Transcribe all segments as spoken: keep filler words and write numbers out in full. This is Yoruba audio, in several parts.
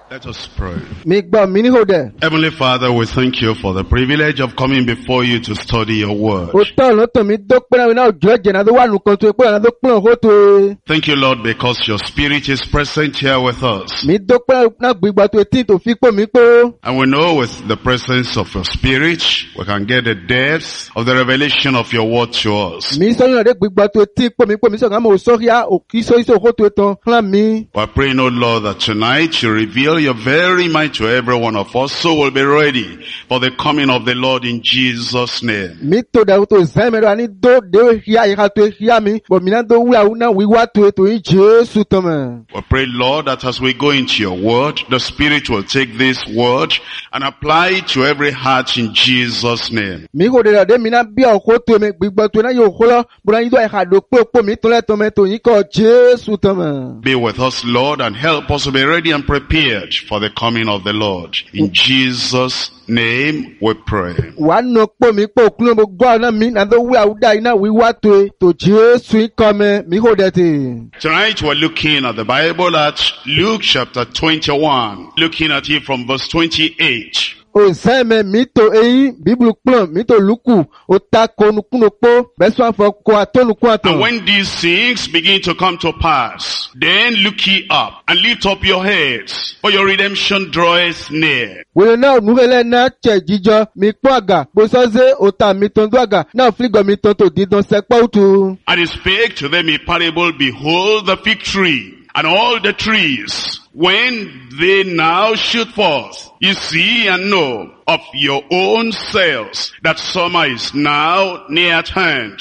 Let us pray. Mi gbọ́ mi ní òde. Heavenly Father, we thank you for the privilege of coming before you to study your word. O tọ́ ọ̀nà tó mi dó pẹ́rẹ́ mi náà jọ ẹ̀jẹ̀ náà tó wà nùkan tó pẹ́rẹ́ náà tó pẹ́rẹ́ òhó tó e. Thank you, Lord, because your Spirit is present here with us. Mi dó pẹ́rẹ́ náà gbígbà tó etí tó fi pò mí pé. And we know with the presence of your Spirit, we can get the depth of the revelation of your word to us. Mi sọ́yìn náà dé gbígbà tó etí pò mí pò mí sọ̀rọ̀ àmọ́ òsọ́ríà òkì sọ́yìn òhó tó tán hàn mí. We're praying, oh Lord, that tonight you reveal your very mind to every one of us, so we'll be ready for the coming of the Lord in Jesus' name. Mi tó dàrú tó zẹ́ mẹ́rin wá ní dó dé híá ìhà tó híá mi, bọ̀ mi náà dó wúlà wúlà wíwá tó ètò yín Jésù tán mẹ́. We pray, Lord, that as we go into your word, the Spirit will take this word and apply it to every heart in Jesus' name. Mi kò dèrò dé mi náà bí ọ̀hó tó mi gbígbà tó náà yóò hó lọ, bọ̀dá yín tó ẹ̀ka dò pé òpó mi tó lẹ́tọ̀ mẹ́ tó yín kọ́ Jésù tán mẹ́. Be with us, Lord, and help us to be ready and prepared for the coming of the Lord. In Jesus' name we pray. Wà nù pò mí pò kúló mo gbọ́ ọ̀nà mi náà tó wí àwùdá iná wíwá tó e tó Jésù yín kọ́ mẹ́ mi kò dẹ̀ tè. Tonight we're looking at the Bible at Luke chapter twenty-one, looking at it from verse twenty-eight. Òsẹ́mẹ̀ mi tó eyín bíbélù pọ̀n mi tó lùkù ó ta konukunu pọ̀ bẹ́sọ̀ àfọ̀ kó àtọ́nukú àtọ̀. And when these things begin to come to pass, then look ye up and lift up your heads, for your redemption draweth near. Wèrè náà nùhẹ́lẹ́ náà tsẹ̀ jíjọ mi pọ̀ àgà gbósọ́sẹ́ òtà mi tó ń dún àgà náà fílígọ̀ mi tó tó dídán sẹ́pọ̀ òtù. And he spake to them a parable, behold the fig tree and all the trees, when they now shoot forth, ye see and know of your own selves that summer is now near at hand.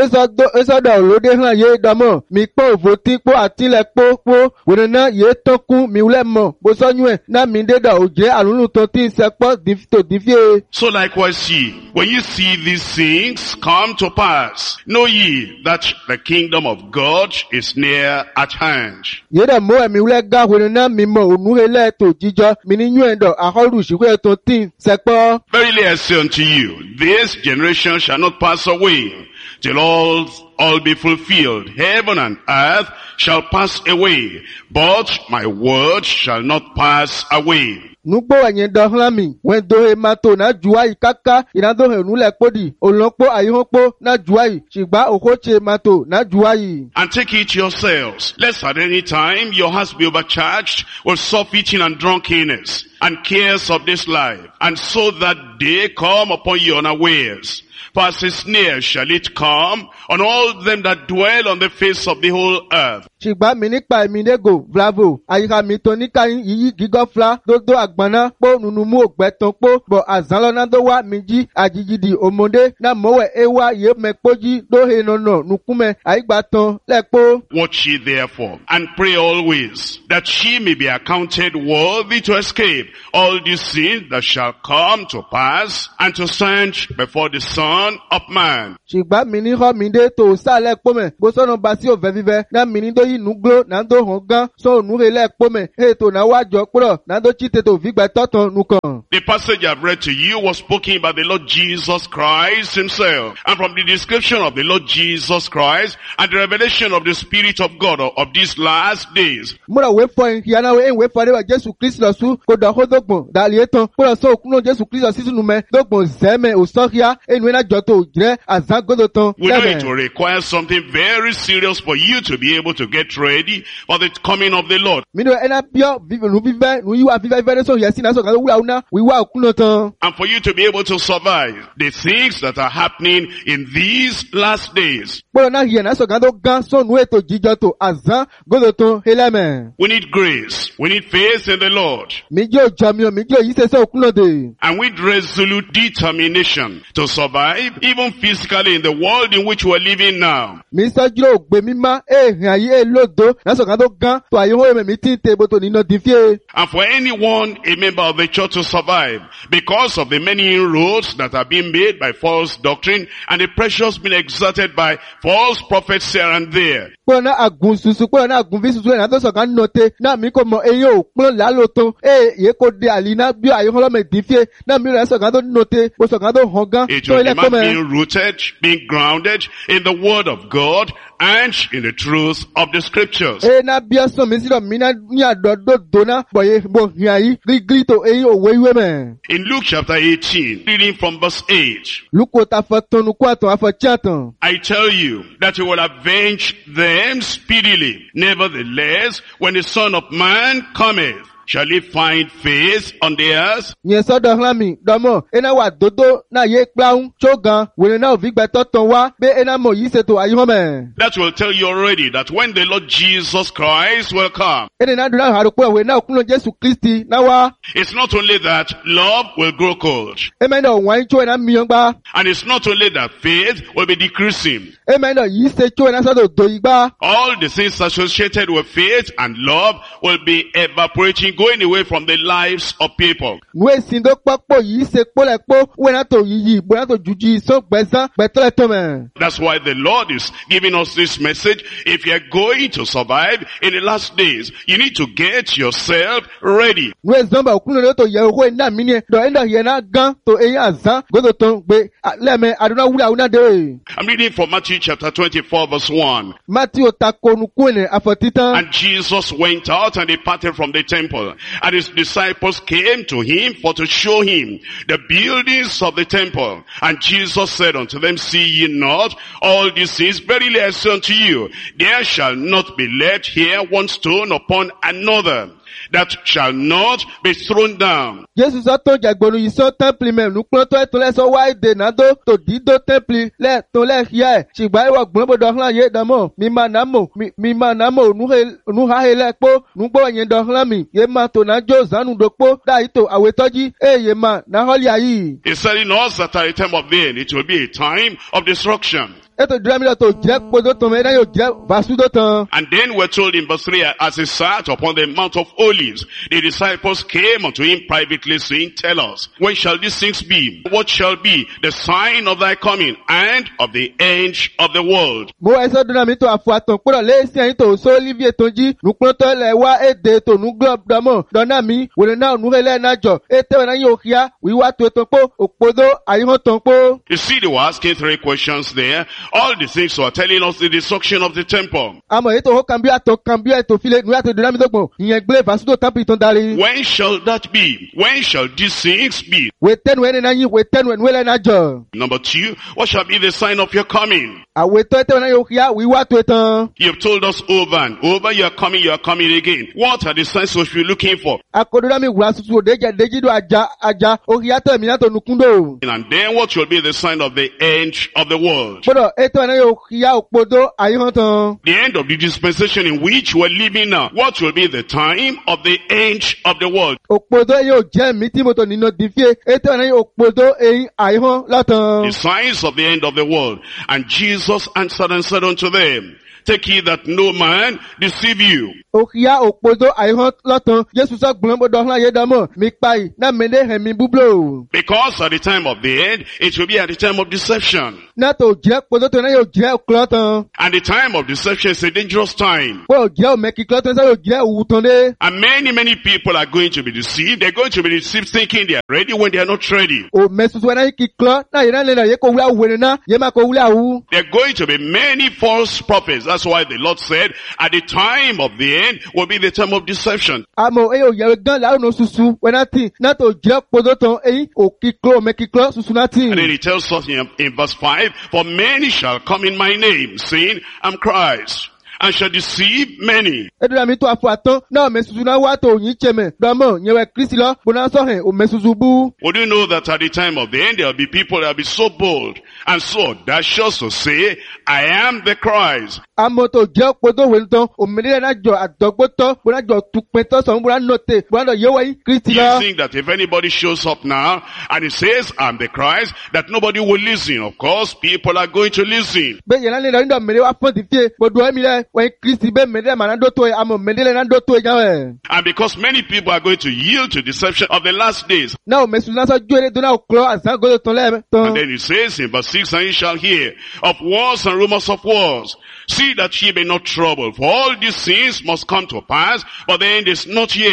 Ésọ́dọ̀ òlódé hàn yé dọ́mọ̀ mi pọ̀ òfò tí pọ̀ àtìlẹ̀ pọ̀ pọ̀ wèrè náà yé tọ́kún mi wúlẹ̀ mọ̀ gbósọ́yún ẹ̀ náà mi dédà òjẹ́ àlùlù tó tí ń sẹ́pọ̀ tó dífíè. So likewise ye, when you see these things come to pass, know ye that the kingdom of God is near at hand. Yé dà mọ́ ẹ̀mí wúlẹ̀ gá wèrè náà mi mọ̀ ònúhẹ́lẹ̀ tó jíjọ mi ní yún ẹ̀dọ̀ àhọ́rù ṣìkú tó tí ń sẹ́pọ̀. Verily I say unto you, this generation shall not pass away till all all be fulfilled. Heaven and earth shall pass away, but my word shall not pass away. Nugbo ẹ̀yìn dọ̀hán mi, wọ́n dóhe máa tó náà juwa yìí káká, ìnádóhe ònúlẹ̀ kpódì, òlọ́pọ̀ àyíhópó náà juwa yìí, ṣìgbà òkóche máa tó náà juwa yìí. And take it yourselves, lest at any time your hearts be overcharged with soft eating and drunkenness, and cares of this life, and so that day come upon you unawares. For as is near shall it come on all them that dwell on the face of the whole earth. Ṣìgbà mi nípa èmi dégò, Bravo, àyíká mi tó níka yìí gígọ́ fúlá, dódó àgbọ̀nná, pó nùnú mú ògbẹ́tàn pó, bọ̀ àzánlọ́nà tó wá mi jí, àjìjìdì òmòdé, náà mọ́wẹ̀ ewa yé mẹ́kpójí, dóhe nọ̀nà nùkúmẹ́, àyígbàtàn lẹ́kpó. Watch ye therefore, and pray always, that ye may be accounted worthy to escape all these things that shall come to pass, and to stand before the Son of Man. Ṣìgbà mi ní họ́ mi dé tó sálẹ̀ kpọ́mẹ̀, gbósọ́nà bá sí òfẹ́ fífẹ́, náà mi ní dó yìí nùgbó, náà dó hàn gán, sọ ònúhẹ́lẹ̀ kpọ́mẹ̀, ètò náà wá jọ kúrọ̀, náà dó chí tètò fígbẹ́ tọ́tàn nùkàn. The passage I've read to you was spoken by the Lord Jesus Christ himself. And from the description of the Lord Jesus Christ and the revelation of the Spirit of God of, of these last days. Múra wé fọ ìyànà wé ìwé fọ àdéhùn Jésù Kristi lọ sú, kò dọ̀ hó dógbòn, dàlí ètò, kúrò sọ òkúnnù Jésù Kristi lọ sí sínú mẹ́, dógbòn zẹ́mẹ̀ òsọ́kíá, ẹnu iná jọ tó jẹ́ àzágódò tán. We know it will require something very serious for you to be able to get ready for the coming of the Lord. Mi ní ẹná bíọ́ nù fífẹ́, nù yíwá fífẹ́ fẹ́ sọ yẹ sí náà sọ̀kan tó wíwá ọ̀nà wíwá òkúnnù tán. And for you to be able to survive the things that are happening in these last days. Pọ́lọ̀ náà yẹ̀ náà sọ̀kan tó gán sọ̀nù ètò jíjọ tó àzágódò tán hélẹ́mẹ̀. We need grace. We need faith in the Lord. Mi jẹ́ òjò mi ò, mi jẹ́ òyí sẹ́sẹ́ òkúnnù dè. And with resolute determination to survive, even physically in the world in which we're living now. Mi sọ́jú ògbé mímá, èèyàn ayé èlòdó, náà sọ̀kan tó gán tó àyẹ̀wò èmẹ̀ mi tí ń tebo tó nínú dìfíè. And for anyone, a member of the church, to survive because of the many inroads that are being made by false doctrine and the pressures being exerted by false prophets here and there. Pọ́lọ̀ náà àgùn susu, pọ́lọ̀ náà àgùn fi susu ẹ̀ náà tó sọ̀kan nọ̀tẹ̀, náà mi kò mọ eyín ò pọ́lọ̀ lálọ́ tán, ee yẹ kò dé àlìná bí àyẹ̀wò ọlọ́mọ ìdífíè, náà mi rẹ̀ sọ̀kan tó nọ̀tẹ̀, bó sọ̀kan tó hàn gán, It tó will ilẹ̀ demand kọ́mẹ̀. being rooted, being grounded in the word of God and in the truth of the scriptures. E na bia so mi si do mi na ni adodo dona boye bo hian yi grigri to e o wewe me. In Luke chapter eighteen, reading from verse eight, Luko ta fa tonu kwa to afa chatan. I tell you that he will avenge them speedily. Nevertheless, when the Son of Man cometh, shall he find faith on the earth? Yen so do hlan mi do mo e na wa dodo na ye plaun chogan we na ovi gbe to ton wa be e na mo yi se to ayi ho me. That will tell you already that when the Lord Jesus Christ will come, E na dura ha ro pe we na okun Jesu Kristi na wa. it's not only that love will grow cold, E me no wan cho na mi gba. and it's not only that faith will be decreasing. E me no yi se cho na so do do igba. All the things associated with faith and love will be evaporating, going away from the lives of people. We sin do popo yi se po le po we na to yiyi bo na to juji so gbezan gbetele to me. That's why the Lord is giving us this message. If you're going to survive in the last days, you need to get yourself ready. We zamba okun lo to ye ho na mi ni do enda ye na gan to eyin azan go to ton gbe le me aduna wura una de. I'm reading from Matthew chapter twenty-four verse one. Matthew ta konu kune afotitan. And Jesus went out and departed from the temple. And his disciples came to him for to show him the buildings of the temple. And Jesus said unto them, see ye not all these things? Verily I say unto you, there shall not be left here one stone upon another that shall not be thrown down. Jesus so to jagbonu yi so temple me nu pon to to le so wa de na do to di do temple le to le hia sigba iwo gbon bo do hlan ye dan mo mi ma na mo mi ma na mo nu he nu ha he le po nu gbo yen do hlan mi ye ma to na jo zanu do po da ito awe toji e ye ma na holi ayi. He's telling us that at the time of the end, it will be a time of destruction. Eto dira mi lo to je podo to me na yo je vasu do tan. And then we're told in verse three, as he sat upon the Mount of Olives, the disciples came unto him privately, saying, tell us, when shall these things be? What shall be the sign of thy coming and of the end of the world? Mo eso dira mi to afu atan poro le si ayin to so Olivier tonji nu pon to le wa e de to nu glob do mo do na mi we na nu hele na jo e te na yo hia wi wa to to po opodo ayin ho ton po. You see, they were asking three questions there. All the things were telling us the destruction of the temple. Amo eto ho cambia to cambia to file nu ato dira mi do gbon yen gbe vasu do temple ton dari. When shall that be? When shall these things be? We ten we na yin we ten we nu le na jo. Number two, what shall be the sign of your coming? Awe to te na yo hia wi wa to tan. You've told us over and over, you are coming, you are coming again. What are the signs we should be looking for? Akodura mi wura susu deje deji do aja aja o hia to mi na to nukundo. And then what will be the sign of the end of the world? Bodo eto na yo hia opodo ayin ho tan. The end of the dispensation in which we're living now. What will be the time of the end of the world? Opodo yo je mi ti mo to nino difie eto na yo opodo eyin ayin ho The latan. signs of the end of the world. And Jesus answered and said unto them, take heed that no man deceive you. O hia opodo ayin ho latan. Jesus so gbon bo do hlan ye dan mo mi pai na mende he mi bublo. Because at the time of the end, it will be at the time of deception. Na to je podo to na yo je klotan. And the time of deception is a dangerous time. Po je o meki klotan sa yo je uton de. And many, many people are going to be deceived. They're going to be deceived thinking they are ready when they are not ready. O mesusu na ki klo na ye na le na ye ko wura were na ye ma ko wura wu. There are going to be many false prophets. That's why the Lord said, at the time of the end will be the time of deception. Amo e o ye gan la no susu we na tin na to je podo ton eyin o ki klo meki klo susu na tin. And then he tells us in, in verse five, for many shall come in my name, saying, I'm Christ, and shall deceive many. Edura mi to afu atan na mesusu na wa to yin cheme do mo yen we Kristi lo bo na so hen o mesusu bu. Would you know that at the time of the end there will be people that will be so bold and so audacious to say, I am the Christ. Amo to je podo we nton o menire na jo adogbo to bo na jo tupen to so bo na note bo na ye we Kristi You lo. think that if anybody shows up now and he says, I'm the Christ, that nobody will listen. Of course, people are going to listen. Be ye na le ndo mere wa fon difie bo do mi le we Kristi be menire ma na do to e amo menire na do to e jan. And because many people are going to yield to deception of the last days. Na o mesusu na so jore do na o klo asan go ton le And ton. then he says in verse six, and ye shall hear of wars and rumors of wars. See that ye be not troubled, for all these things must come to pass, but the end is not yet.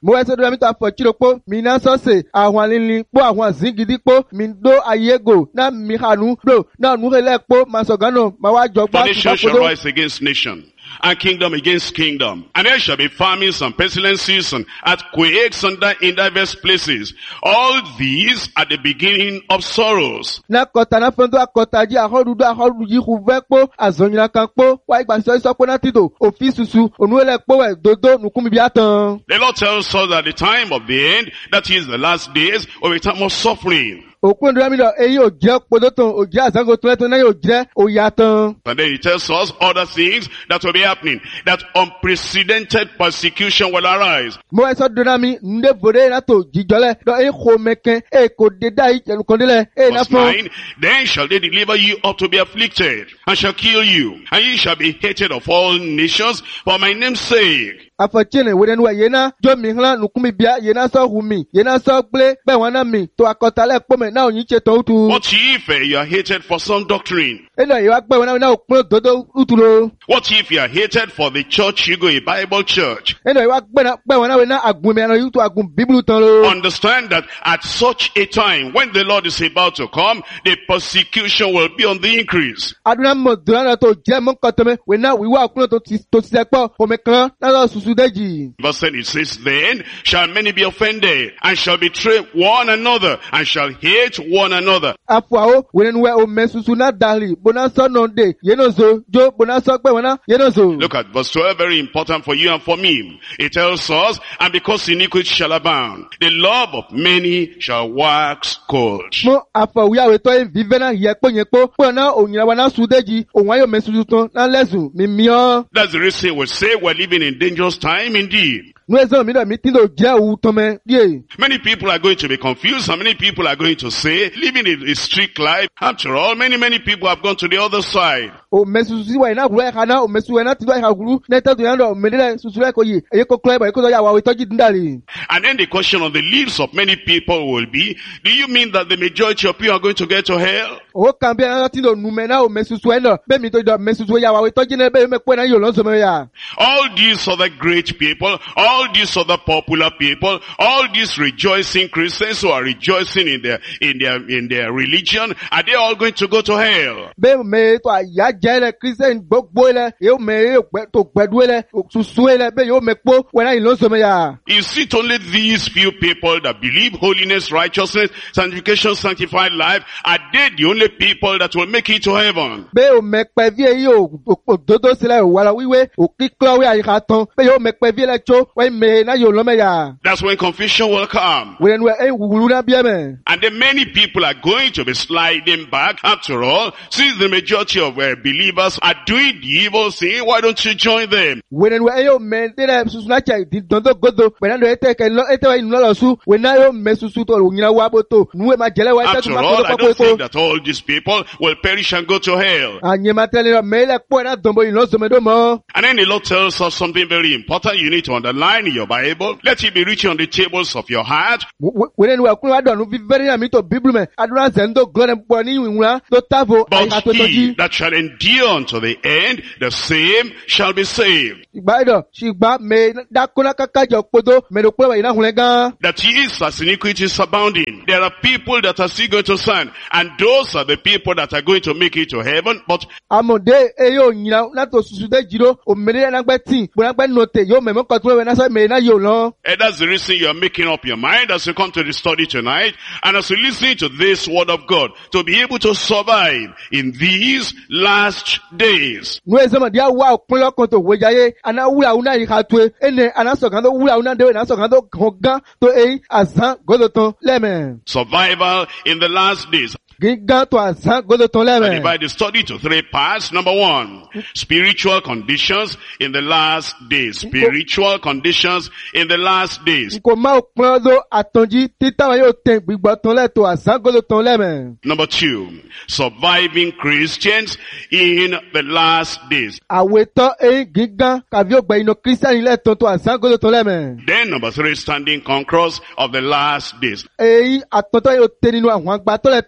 Mo wẹ́ sọ́dọ̀ mi tó àfọ̀chírò pó mi náà sọ́sẹ̀ àwọn alínlin pó àwọn àzíngidi pó mi dó ayégo náà mi hànú dò náà núrẹ́lẹ̀ pó màsọ̀gánà máa wá jọ gbá For nation shall rise against nation, and kingdom against kingdom. And there shall be famines and pestilences and earthquakes and di- in diverse places. All these are the beginning of sorrows. Na kọta na fẹ́ndó akọtají ahọ́dúdú ahọ́dúdú kò fẹ́ pó àzọ̀nyìnà kan pó wá ìgbàsọ̀ ìsọpọ̀ náà tìtò òfin ṣuṣu ònúwẹ̀lẹ̀ pó ẹ̀ dodo nùkúmi bí àtàn. The Lord tells us at the time of the end, that is the last days, of a time of suffering. Òkú ìdúrà mi lọ eyín ò jẹ́ podótàn ò jẹ́ àzángó tó lẹ́tọ̀ náà yóò jẹ́ òyàtàn. And then he tells us other things that will be happening. That unprecedented persecution will arise. Mo ẹ sọ dúrà mi ǹdẹ́ bòrè náà tó jíjọlẹ̀ lọ eyín kò mẹ́kẹ́ ẹ̀ kò dé dá ìjẹun kan délẹ̀ ẹ̀ náà Verse fún. nine, then shall they deliver you up to be afflicted, and shall kill you, and ye shall be hated of all nations for my name's sake. Afọ̀chínì wòde nu ẹ̀ yẹn náà jọ mi hàn nùkúmi bíà yẹn náà sọ hù mí yẹn náà sọ gbélé bẹ́ẹ̀ wọn náà mi tó akọtalẹ̀ pọ́mẹ̀ náà ò ní ṣe tó tu. What if uh, you are hated for some doctrine? Ẹ̀ náà yìí wá pẹ́ wọn náà náà ò pín òdodo lùtùrọ̀. What if you are hated for the church you go, a Bible church? Ẹ̀ náà yìí wá pẹ́ wọn náà náà àgùn mi àná yìí tó àgùn bíbélù tán lo. Understand that at such a time, when the Lord is about to come, the persecution will be on the increase. Adúlá mọ̀ dùnà náà tó jẹ́ mọ́ kọ́tọ́mẹ́ wẹ̀ náà wíwá ọkùnrin tó ti tó ti sẹ́ pọ̀ òmè kan náà lọ sùsù déjì. Verse ten, it says, then shall many be offended, and shall betray one another, and shall hate one another. Afuawo wẹ̀ nu wẹ̀ òmè sùsù náà dàlí bọ́nà sọ náà dé yẹn náà zo jó bọ́nà sọ pé wọn náà yẹn náà zo. Look at verse twelve, very important for you and for me. It tells us, and because iniquity shall abound, the love of many shall wax cold. Mo àfọwíyàwó tó ń fi fẹ́ràn yẹ pé yẹn pé pé náà òyìnbó wa náà sùn déjì òun ayọ̀ mẹ́ sùsù tán náà lẹ́sùn mi mìíràn. That's the reason we say we're living in dangerous time indeed. Nu ẹ̀sán mi náà mi tí ló jẹ́ òun tán mẹ́ díẹ̀. Many people are going to be confused, and many people are going to say, living a, a strict life. After all, many, many people have gone to the other side. Òmè sùsù sí wa iná gùrọ̀ ẹ̀ka náà òmè sùsù iná tìlú ẹ̀ka gùrú nẹ́tẹ̀ tó yẹn lọ òmè nílẹ̀ sùsù rẹ̀ kò yìí èyí kò kílọ̀ ẹ̀bọ̀ èyí kò sọ yà wà ìtọ́jú dídàrí. And then the question on the lips of many people will be, do you mean that the majority of you are going to get to hell? Òwò kan bí ẹ̀rọ tí lò nùmẹ̀ náà òmè sùsù ẹ̀ náà bẹ́ẹ̀ mi tó jọ òmè sùsù yà wà ìtọ́jú náà bẹ́ẹ̀ mi pẹ́ náà yóò lọ́sọ̀mọ́ yà. All these other great people, all these other popular people, all these rejoicing Christians who are rejoicing in their, in their, in their religion, are they all going to go to hell? Bẹ́ẹ̀ mi tó àyà jẹ́ lẹ̀ kírísítẹ́nì gbogbo lẹ̀ yóò mẹ tó gbẹdúwẹ̀ lẹ̀ sùsù lẹ̀ bẹ́ẹ̀ yóò mẹ kpó wẹ̀ náà yìí lọ́sọ̀mọ́ yà. Is it only these few people that believe holiness, righteousness, sanctification, sanctified life? Are they the only people that will make it to heaven? Bẹ́ẹ̀ o mẹ pẹ́ fí èyí o òdodo sílẹ̀ wàlá wíwé òkíkọ́ wí àyíká tán bẹ́ẹ̀ yóò mẹ pẹ́ fí lẹ̀ tso wẹ́n mẹ náà yóò lọ́mọ yà. That's when confusion will come. Wẹ́n nu ẹ̀ wùwùrú náà bí ẹ̀ mẹ́. And then many people are going to be sliding back. After all, since the majority of uh, believers are doing the evil thing, why don't you join them? Wẹ́n nu ẹ̀ yóò mẹ dídẹ̀ susu náà cẹ̀ dídọ̀dọ̀ godo wẹ́n náà ẹ̀ tẹ̀ lọ ẹ̀ tẹ̀ wẹ́n lọ su wẹ́n náà yóò mẹ susu tó òyìnbá wa bó tó nu ẹ̀ máa jẹ́lẹ̀ wá ẹ̀ tẹ̀ tó After máa all, I kó don't tó think that all these people will perish and go to hell. ànyẹ̀mátẹ́lẹ̀ lọ mẹ́lẹ̀ pọ̀ ẹ̀ náà dọ̀nbọ̀ yìí lọ́sọ̀mẹ́dọ̀ mọ́. And then the Lord tells us something very important you need to underline in your Bible. Let it be written on the tables of your heart. Wẹ́n nu ẹ̀kúnrẹ́ wa dọ̀nù fífẹ́rẹ́ náà mi tó bíbélù mẹ́ adúlá zẹ́ńdó glọ́dẹ̀ pọ̀ ní ìwúra tó tábò àyíká tó But tọ́jú. he that shall endure unto the end, the same shall be saved. Ìgbà ìdọ̀ ṣìgbà mẹ́ dákúnná kákájọ kpótó mẹ́rin pé wàyí náà hùlẹ̀ gan. That is as iniquity is abounding. There are people that are still going to sin, and those are the people that are going to make it to heaven. But Àmọ̀dé eyín òyìnbó látò susu dé jìrò òmìnira ẹnagbẹ́ tì bùnágbẹ́ nọ̀tẹ̀ yóò mẹ̀mọ́ kọ̀tún wẹ̀ náà sọ mẹ́rin náà yóò lọ. and that's the reason you are making up your mind as you come to the study tonight, and as you listen to this word of God, to be able to survive in these last days. Nu ezema dia wa òpinlẹ̀ kan tó wéjayé aná wúlà wúlà yìí ká tó e ẹnẹ aná sọ̀kan tó wúlà wúlà déwé aná sọ̀kan tó kàn gán tó eyín àzán gòdò tán lẹ́mẹ̀. Survival in the last days. Gígán tó àzán gòdò tán I lẹ́mẹ̀. divide the study to three parts. Number one, spiritual conditions in the last days. Spiritual conditions in the last days. Nkò má òpinlẹ̀ ló àtànjí títà wọn yóò tẹ̀ gbígbọ́ tán lẹ́tọ̀ àzán gòdò tán lẹ́mẹ̀. Number two, surviving Christians in the last days. Àwetọ́ eyín gígán kàbí ògbẹ́ iná kírísítẹ́nì lẹ́tọ̀ tó àzán gòdò tán lẹ́mẹ̀. Then number three, standing conquerors of the last days. Eyín àtọ̀tọ̀ yóò tẹ̀ nínú àwọn àgbàtọ́ lẹ́tọ̀ tó àzán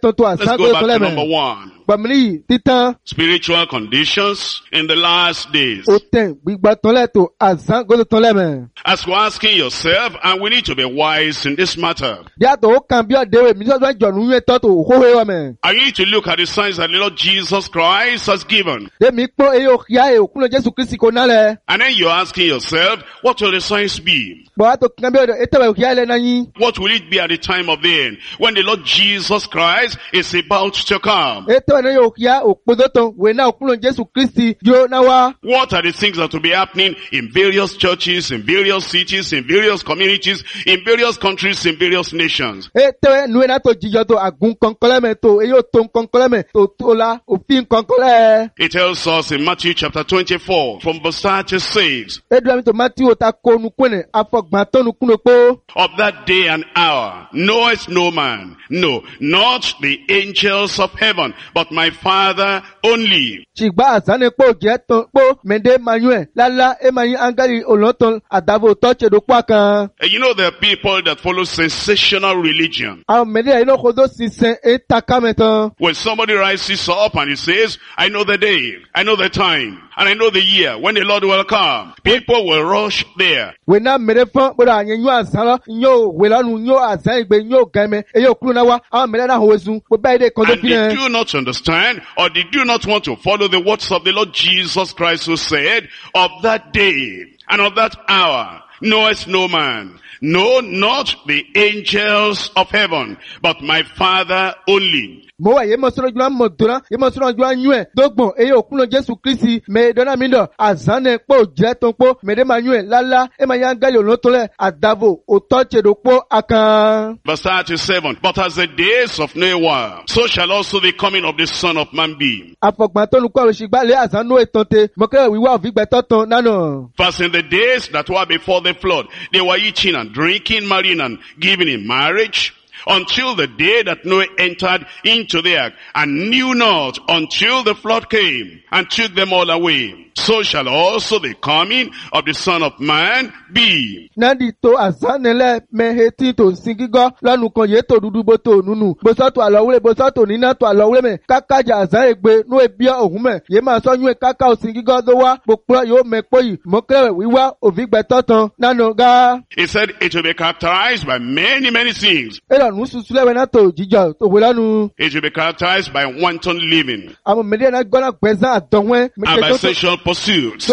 Let's go back to number one. Gbàmílì títán. Spiritual conditions in the last days. Ó tẹ̀ gbígbà tán lẹ́tọ̀ àzán gbọ́dọ̀ tán lẹ́mẹ̀. As you're asking yourself, and we need to be wise in this matter. Díàtọ̀ ó kàn bí ọ̀dẹ́wẹ̀ mi sọ́dọ̀ ìjọ̀nù yẹn tọ́tò hóhé wà mẹ́. I need to look at the signs that the Lord Jesus Christ has given. Dèmi pọ́ eyín òkìá ẹ̀ òkúnlẹ̀ Jésù Kristi kò nálẹ̀. And then you're asking yourself, what will the signs be? Bọ̀wá tó kàn bí ọ̀dẹ́ ètò òkìá ẹ̀ lẹ́nà yín. What will it be at the time of the end, when the Lord Jesus Christ is about to come? Ètò ẹ̀ náà yóò kíá òkpódó tán wẹ̀ náà òkúnlẹ̀ Jésù Kristi yóò náà wá. What are the things that will be happening in various churches, in various cities, in various communities, in various countries, in various nations? Ètò ẹ̀ nù ẹ̀ náà tó jíjọ tó àgùn kọ̀ǹkọ̀lẹ̀ mẹ́ tó èyí ò tó kọ̀ǹkọ̀lẹ̀ mẹ́ tó tó la òfin kọ̀ǹkọ̀lẹ̀. It tells us in Matthew chapter twenty-four from verse thirty-six. Èdè àmì tó Matthew ta kó nukúnẹ̀ afọ̀gbọ̀n tó nukúnẹ̀ pé. Of that day and hour knoweth no man, no, not the angels of heaven, but my Father only. Ṣìgbà àzánì pò jẹ́ tán pò mẹ́ndé mayún lálá ẹ̀ mayún ángẹ́lì olóńtàn àdàbò tọ́ṣẹ̀dọ̀ pàkan. And you know there are people that follow sensational religion. Àwọn mẹ́ndé yẹn ló kodó sísẹ́ ẹ̀ takámẹ́tàn. When somebody rises up and he says, I know the day, I know the time, and I know the year when the Lord will come, people will rush there. Wẹ̀ náà mẹ́rẹ́ fún bọ́dọ̀ àyẹ̀ yóò àzán lọ, yóò wẹ̀ lọ́nu, yóò àzán ìgbẹ́, yóò gẹ̀mẹ́, èyí ò kúrò náà wá, àwọn mẹ́rẹ́ náà hòwé sun, gbogbo ẹ̀dẹ̀ kan tó And fi they hàn. do not understand, or they do not want to follow the words of the Lord Jesus Christ, who said, of that day and of that hour knoweth no man, no, not the angels of heaven, but my Father only. Mo wà yé mọ́sọ́rọ́ jùlọ mọ̀ dùnà, yé mọ́sọ́rọ́ jùlọ yún ẹ̀, dọ́gbọ̀n, èyí òkúnlọ Jésù Kristi, mẹ́ dọ́nà mi dọ̀, àzánẹ̀ pò jẹ́ tó pò, mẹ́dẹ́ máa yún ẹ̀ lálá, ẹ̀ máa yá gẹ́lì olóńtọ́lẹ̀, àdàbò, òtọ́ tṣèdò pò àkàn. Verse thirty-seven, but as the days of Noah, so shall also the coming of the Son of Man be. Àfọ̀gbọ̀n tó nukú àròṣì gbálẹ̀ àzánú ètòǹte, mọ̀kẹ́rẹ̀ wíwá òfìgbẹ́tọ̀ tán nánà. First in the days that were before the flood, they were eating and drinking, marrying and giving in marriage, until the day that Noah entered into the ark, and knew not until the flood came and took them all away. So shall also the coming of the Son of Man be. Nandi to azanele meheti to singigọ lọ́nu kan yé to dúdú bó to nunu. Bọ́sọ́tò àlọ́wúlẹ̀ bọ́sọ́tò níná to àlọ́wúlẹ̀ mẹ́. Kákájà àzá egbe nú ebi òhun mẹ́. Yé máa sọ́yún ẹ̀ káká òsingigọ́ tó wá. Gbogbo yóò mẹ́ pọ́ yìí. Mọ́kẹ́rẹ̀ wíwá òfìgbẹ́tọ̀ tán nánú gá. He said it will be characterized by many, many things. Ẹ̀rọ nù susúlẹ̀ wẹ̀ náà tó jíjọ tó wẹ̀ lọ́nu. It will be characterized by wanton living. Àwọn mẹ́lẹ́ náà gbọ́dọ̀ gbẹ̀sán àtọ̀wẹ́. And by sexual pursuits.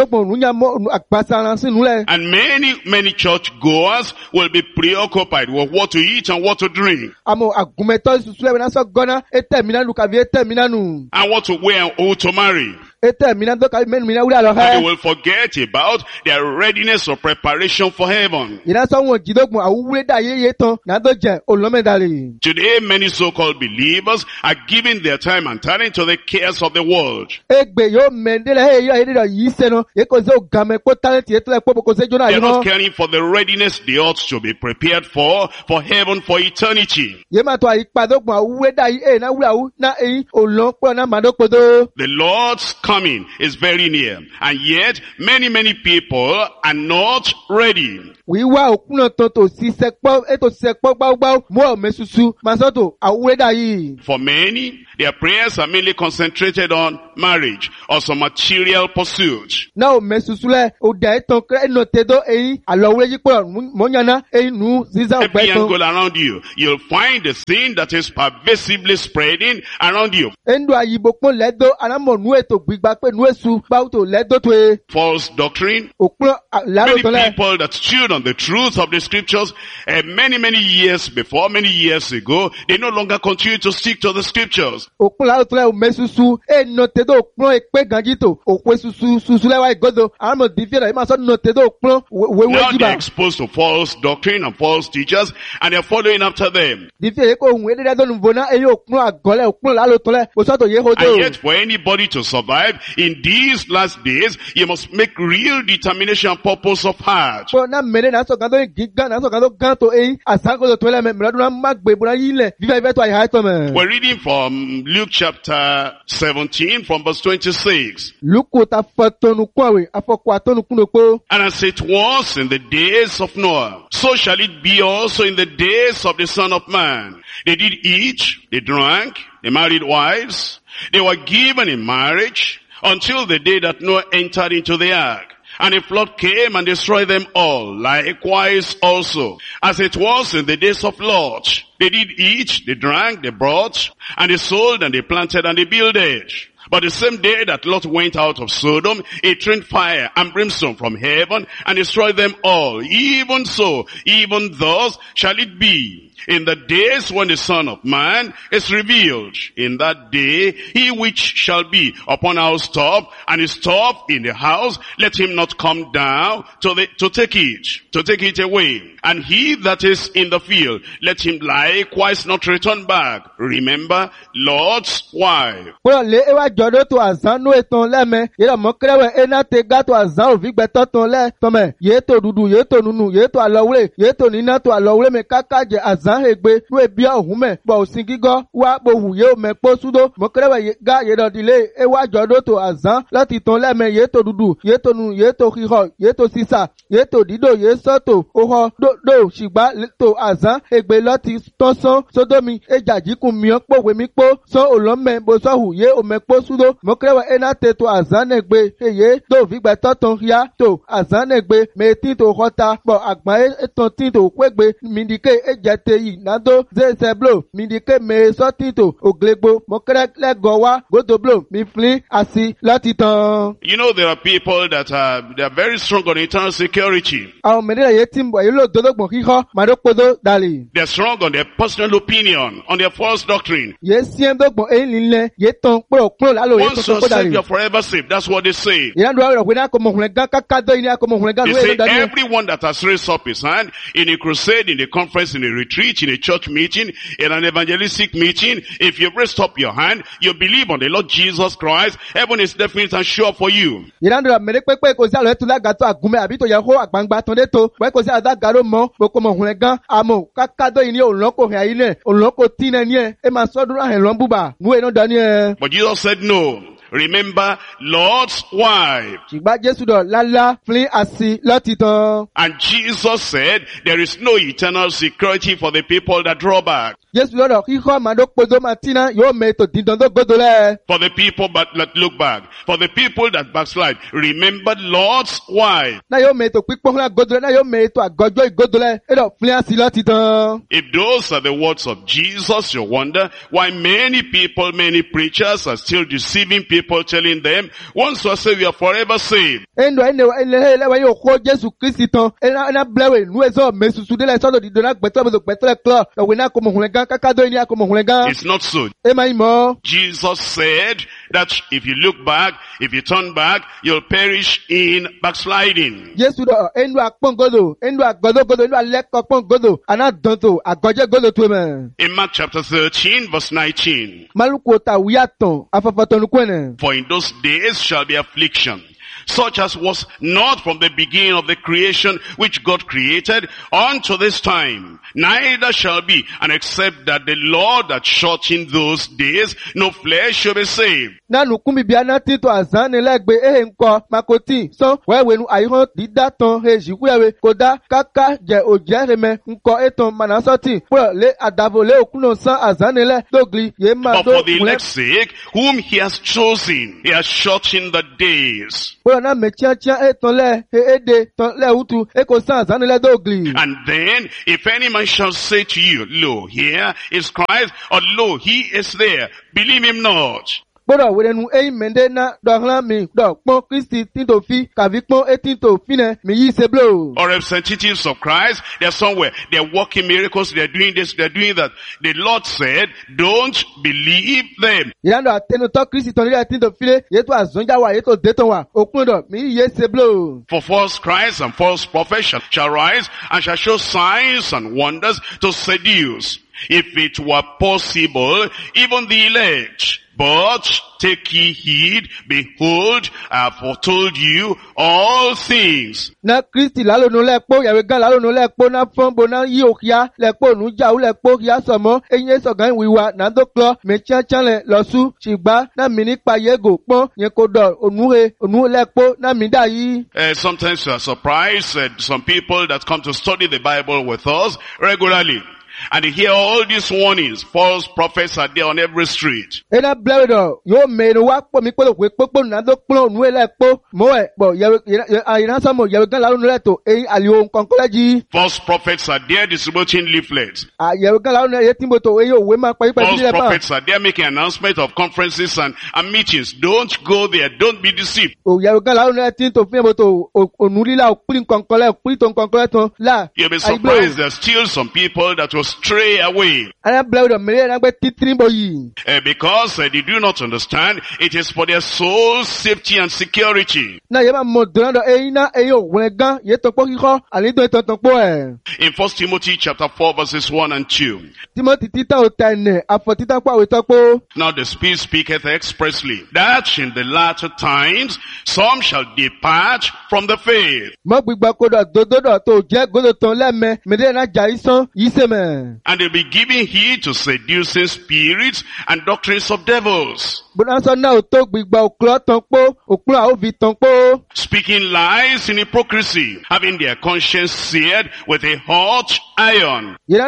And many, many church goers will be preoccupied with what to eat and what to drink. And what to wear and who to marry. And they will forget about their readiness or preparation for heaven. Today, many so-called believers are giving their time and talent to the cares of the world. They are not caring for the readiness they ought to be prepared for, for heaven, for eternity. The Lord's coming is very near, and yet many, many people are not ready. For many, their prayers are mainly concentrated on marriage or some material pursuit. Every angle around you, you'll find the sin that is pervasively spreading around you. False doctrine. Many people that stood on the truth of the scriptures uh, many, many years before, many years ago, they no longer continue to stick to the scriptures. Now they're exposed to false doctrine and false teachers, and they're following after them. And yet for anybody to survive, life, in these last days, you must make real determination and purpose of heart. Pọ̀ náà mẹ́rẹ́ náà sọ̀kan tó ń gígán náà sọ̀kan tó gán tó eyín àsánkòtò tó lẹ́mẹ̀ mìíràn náà má gbé ìbúra yín lẹ̀ fífẹ́ ìfẹ́ tó àyà ẹ̀tọ́ mẹ́. We're reading from Luke chapter seventeen from verse twenty-six. Lúkù ta fọ tónú kún àwẹ̀ afọkọ̀ àtónú kún òpó. And as it was in the days of Noah, so shall it be also in the days of the Son of Man. They did eat, they drank, they married wives, they were given in marriage until the day that Noah entered into the ark. And a flood came and destroyed them all. Likewise also, as it was in the days of Lot, they did eat, they drank, they brought, and they sold, and they planted, and they builded. But the same day that Lot went out of Sodom, it rained fire and brimstone from heaven and destroyed them all. Even so, even thus shall it be in the days when the Son of Man is revealed. In that day, he which shall be upon our top and is top in the house, let him not come down to the, to take it, to take it away. And he that is in the field, let him likewise not return back. Remember Lot's wife. Pọ̀ lé ewa jọ̀dọ̀ tó àzán nú ètò lẹ́mẹ̀, yẹ́rọ mọ́ kẹ́rẹ́wẹ̀ ẹ̀ná te gá tó àzán òfin gbẹ̀tọ́ tó lẹ́ tọ́mẹ̀, yẹ́ tó dúdú, yẹ́ tó nunu, yẹ́ tó àlọ́wúrẹ́, yẹ́ tó níná tó àlọ́wúrẹ́ mẹ́ káká jẹ àzán egbe nú ebi ọ̀hún mẹ́, bọ̀ òsìn gígọ́ wá bohù yẹ́ òmẹ́ pọ́ súdó, mọ́ kẹ́rẹ́wẹ̀ gá yẹ́rọ dìlé ewa jọ̀dọ̀ tó àzán láti tán lẹ́mẹ̀ yẹ́ tó dúdú, yẹ́ tó nunu, yẹ́ tó híhọ̀, yẹ́ tó sísà, yẹ́ tó dídò, yẹ́ sọ́tò, òhọ̀ dò ṣìgbà tó àzán egbe lọ́ti tán sán sódómi, ejàjíkùn mìíràn pòwe mi pó, sán òlọ́mẹ́ bọ́sọ́hù yẹ́ òmẹ́ pọ́ súdó, mokrewa enate to azanegbe eye do vigbe toton ya to azanegbe me tin to hota bo agba eton tin to kwegbe mindike ejete yi nado zezeblo mindike me so tin to oglegbo mokre lego wa godoblo mi flin asi lati tan. You know, there are people that are, they are very strong on internal security. Àwọn mẹ́rin yẹn ti ń bọ̀ yìí ló dodogbon kíkọ́ màdókòdó dàlí. They are strong on their personal opinion, on their false doctrine. Yé siẹ́ dọ́gbọ̀n eyín lílẹ̀ yé tán pé òpin lálọ́ yé Once tó you're kó saved, dàlí. you're forever saved. That's what they say. Ìyáàdúrà rẹ̀ pé ní akọ̀mọ̀kùnrin gan kákádọ́ yìí ní akọ̀mọ̀kùnrin gan They lóye say ló dàní. everyone that has raised up his hand in a crusade, in a conference, in a retreat, in a church meeting, in an evangelistic meeting, if you've raised up your hand, you believe on the Lord Jesus Christ, heaven is definite and sure for you. Ìyáàdúrà mẹ́rin pépé kò sí àlọ́ ètò lágàtọ̀ àgúnmẹ́ àbí tó yẹ kó àgbàǹgbà tán dé tó. Wọ́n kò sí àdágàró mọ́ okòmọ̀kùnrin gan àmọ́ kákádọ́ yìí ní òǹlọ́kọ̀ hẹ̀ ayé náà òǹlọ́kọ̀ tí náà ní ẹ̀ ẹ̀ máa sọ́dún àhẹ̀ lọ́n búbà mú ẹ̀ náà dání ẹ̀. But Jesus said no. Remember Lord's wife. Ṣùgbọ́n Jésù dọ̀ lálá fún àsì lọ́tì tán. And Jesus said there is no eternal security for the people that draw back. Jésù lọ́dọ̀ kíkọ́ màdókòdó màtínà yóò mẹ́tò dídán tó gbódò lẹ̀. For the people but that look back. For the people that backslide. Remember Lord's wife. Náà yóò mẹ́tò pípọ́n fún àgọ́dọ̀ lẹ̀, náà yóò mẹ́tò àgọ́jọ́ ìgọ́dọ̀ lẹ̀, ẹ̀dọ̀ fún àsì lọ́tì tán. If those are the words of Jesus, you wonder why many people, many preachers are still deceiving people, telling them, once you are saved, you are forever saved. Ẹnu ẹni ẹlẹ́wẹ̀ yóò kó Jésù Kristi tán, ẹ̀nà blẹ̀wẹ̀ nú ẹ̀sọ́ mẹ́sùsù délẹ̀ sọ́dọ̀ dídọ̀ náà gbẹ̀tọ́ gbẹ̀tọ́ gbẹ̀tọ́ klọ́, ẹ̀wẹ̀ náà kọmọ̀hùnrẹ̀ gan kákádọ́ ní akọmọ̀hùnrẹ̀ gan. It's not so. Ẹ máa ń mọ̀. Jesus said that if you look back, if you turn back, you'll perish in backsliding. Jésù dọ̀ ẹnu àpọ̀ngodo, ẹnu àgọ́dọ́godo, ẹnu alẹ́kọ̀ọ́pọ̀ngodo, àná dọ̀ntò, àgọ́jẹ́ godo tó mẹ́. In Mark chapter thirteen, verse nineteen. Málùkù ta wíyàtọ̀ afọ́fọ́tọ̀nukúẹ̀nẹ̀. For in those days shall be affliction, such as was not from the beginning of the creation which God created unto this time. Neither shall be, and except that the Lord that shortened those days, no flesh shall be saved. Nánú kúmi bí aná títọ́ àzánni lẹ́gbẹ̀ẹ́ ehe ńkọ makoti sán wẹ́wẹ́nu àyíhán dídá tán èjì kúyẹ̀wé kódà káká jẹ òjẹ́ rẹmẹ ńkọ ètò mànásọ́tì púrọ̀ lé àdàbò lé òkúnà sán àzánni lẹ́ dógli yé máa But tó for the kúnlẹ̀. elect's sake, whom he has chosen, he has shortened the days. Púrọ̀ náà mẹ́tíátíá ètò lẹ́ èdè tán lẹ́ wútu èkó sán àzánni lẹ́ dógli. And then, if any man shall say to you, lo, here is Christ, or lo, he is there, believe him not. Gbọ́dọ̀ wẹ̀rẹ̀nu ẹ̀yìn mẹ́ndé ná dọ̀hán mi dọ̀ pọ́n Kristi títò fi kàfi pọ́n étítò fínẹ̀ mi yí ṣe blò. Or representatives of Christ, they're somewhere, they're working miracles, they're doing this, they're doing that. The Lord said, don't believe them. Ìyáńdọ̀ àtẹnutọ́ Kristi tán nílẹ̀ títò fílẹ̀ yétò àzọ́njà wà yétò détò wà òkun dọ̀ mi yí ṣe blò. For false Christs and false prophets shall, shall rise and shall show signs and wonders to seduce, if it were possible, even the elect. But take ye heed, behold, I have foretold you all things. Na Kristi lálónú lẹ́pọ̀ yàwé gan lálónú lẹ́pọ̀ na fọ́n bo na yí òkìá lẹ́pọ̀ ònú jáwó lẹ́pọ̀ yá sọ̀mọ́ eyín sọ̀gán ìwìwà nàdókòlọ́ mẹ́tíátíálẹ̀ lọ́sù ṣìgbà na mi nípa yégò pọ́n yẹn kò dọ̀ ònúhe ònú lẹ́pọ̀ na mi dà yí. Uh, sometimes you are surprised at some people that come to study the Bible with us regularly. And they hear all these warnings. False prophets are there on every street. Ena bledo yo me no wa po mi polo we popo na do plo nu ele po mo e bo ye ina samo ye gan la nu leto e ali o nkan koleji. False prophets are there distributing leaflets. Ah ye gan la nu ye timboto e yo we ma pa ipa False prophets are there making announcement of conferences and, and meetings. Don't go there. Don't be deceived. O ye gan la nu tin to fi moto onu lila o pin nkan kole o pin to nkan kole ton la. You'll be surprised there's still some people that will stray away. Ana bledo me na gbe titrin bo yi. Uh, because uh, they do not understand, it is for their soul safety and security. Na ye ma mo do na e ina e yo we gan ye to po kiko ani do to to po e. In First Timothy chapter four verses one and two. Timothy tita o tene afo tita pa we to po. Now the Spirit speaketh expressly that in the latter times some shall depart from the faith. Mo gbigba ko do dodo to je godo ton leme me de na ja isan yi se me. And they'll be giving heed to seducing spirits and doctrines of devils. Speaking lies in hypocrisy, having their conscience seared with a hot iron. There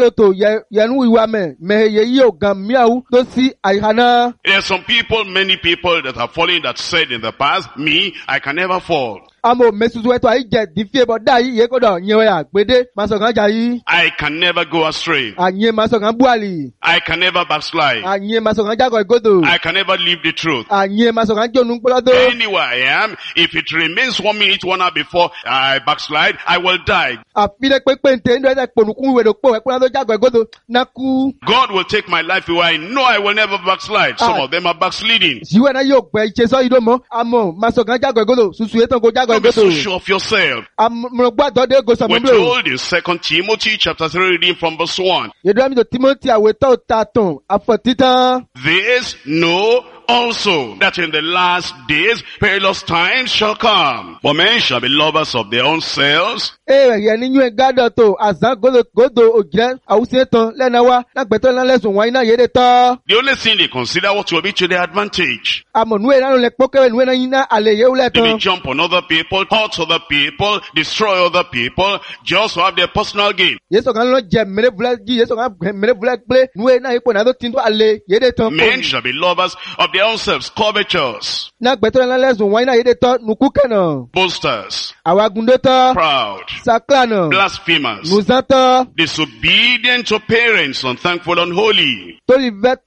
are some people, many people that have fallen that said in the past, me, I can never fall. Amo mesusu eto ayi je difie bo da yi ye kodo yen ya gbede masogan jayi. I can never go astray. Anye masogan buali. I can never backslide. Anye masogan jago igodo. I can never leave the truth. Anye masogan jonu polodo. Anywhere I am, if it remains one minute, one hour before I backslide, I will die. Afile pepe nte ndo ete ponukun we do po e polodo jago igodo naku. God will take my life away. I know I will never backslide. Some of them are backsliding. Siwe na yo pe ise so idomo amo masogan jago igodo susu eton go jago. Don't be so sure of yourself. We're told in Second Timothy chapter three, reading from verse one. This know also that in the last days perilous times shall come. For men shall be lovers of their own selves. The only thing they consider what will be to their advantage. They may jump on other people, hurt other people, destroy other people, just to have their personal gain. Men shall be lovers of their own selves, covetous, boasters, proud, blasphemers, disobedient to parents, unthankful, unholy. It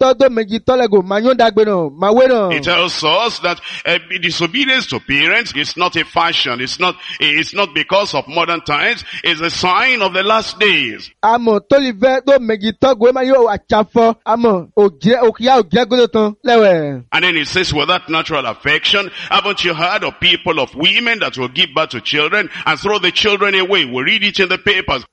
tells us that uh, disobedience to parents is not a fashion. It's not, it's not because of modern times. It's a sign of the last days. And then it says, with that natural affection, haven't you heard of people of women that will give birth to children and throw the children away? We read it in the papers.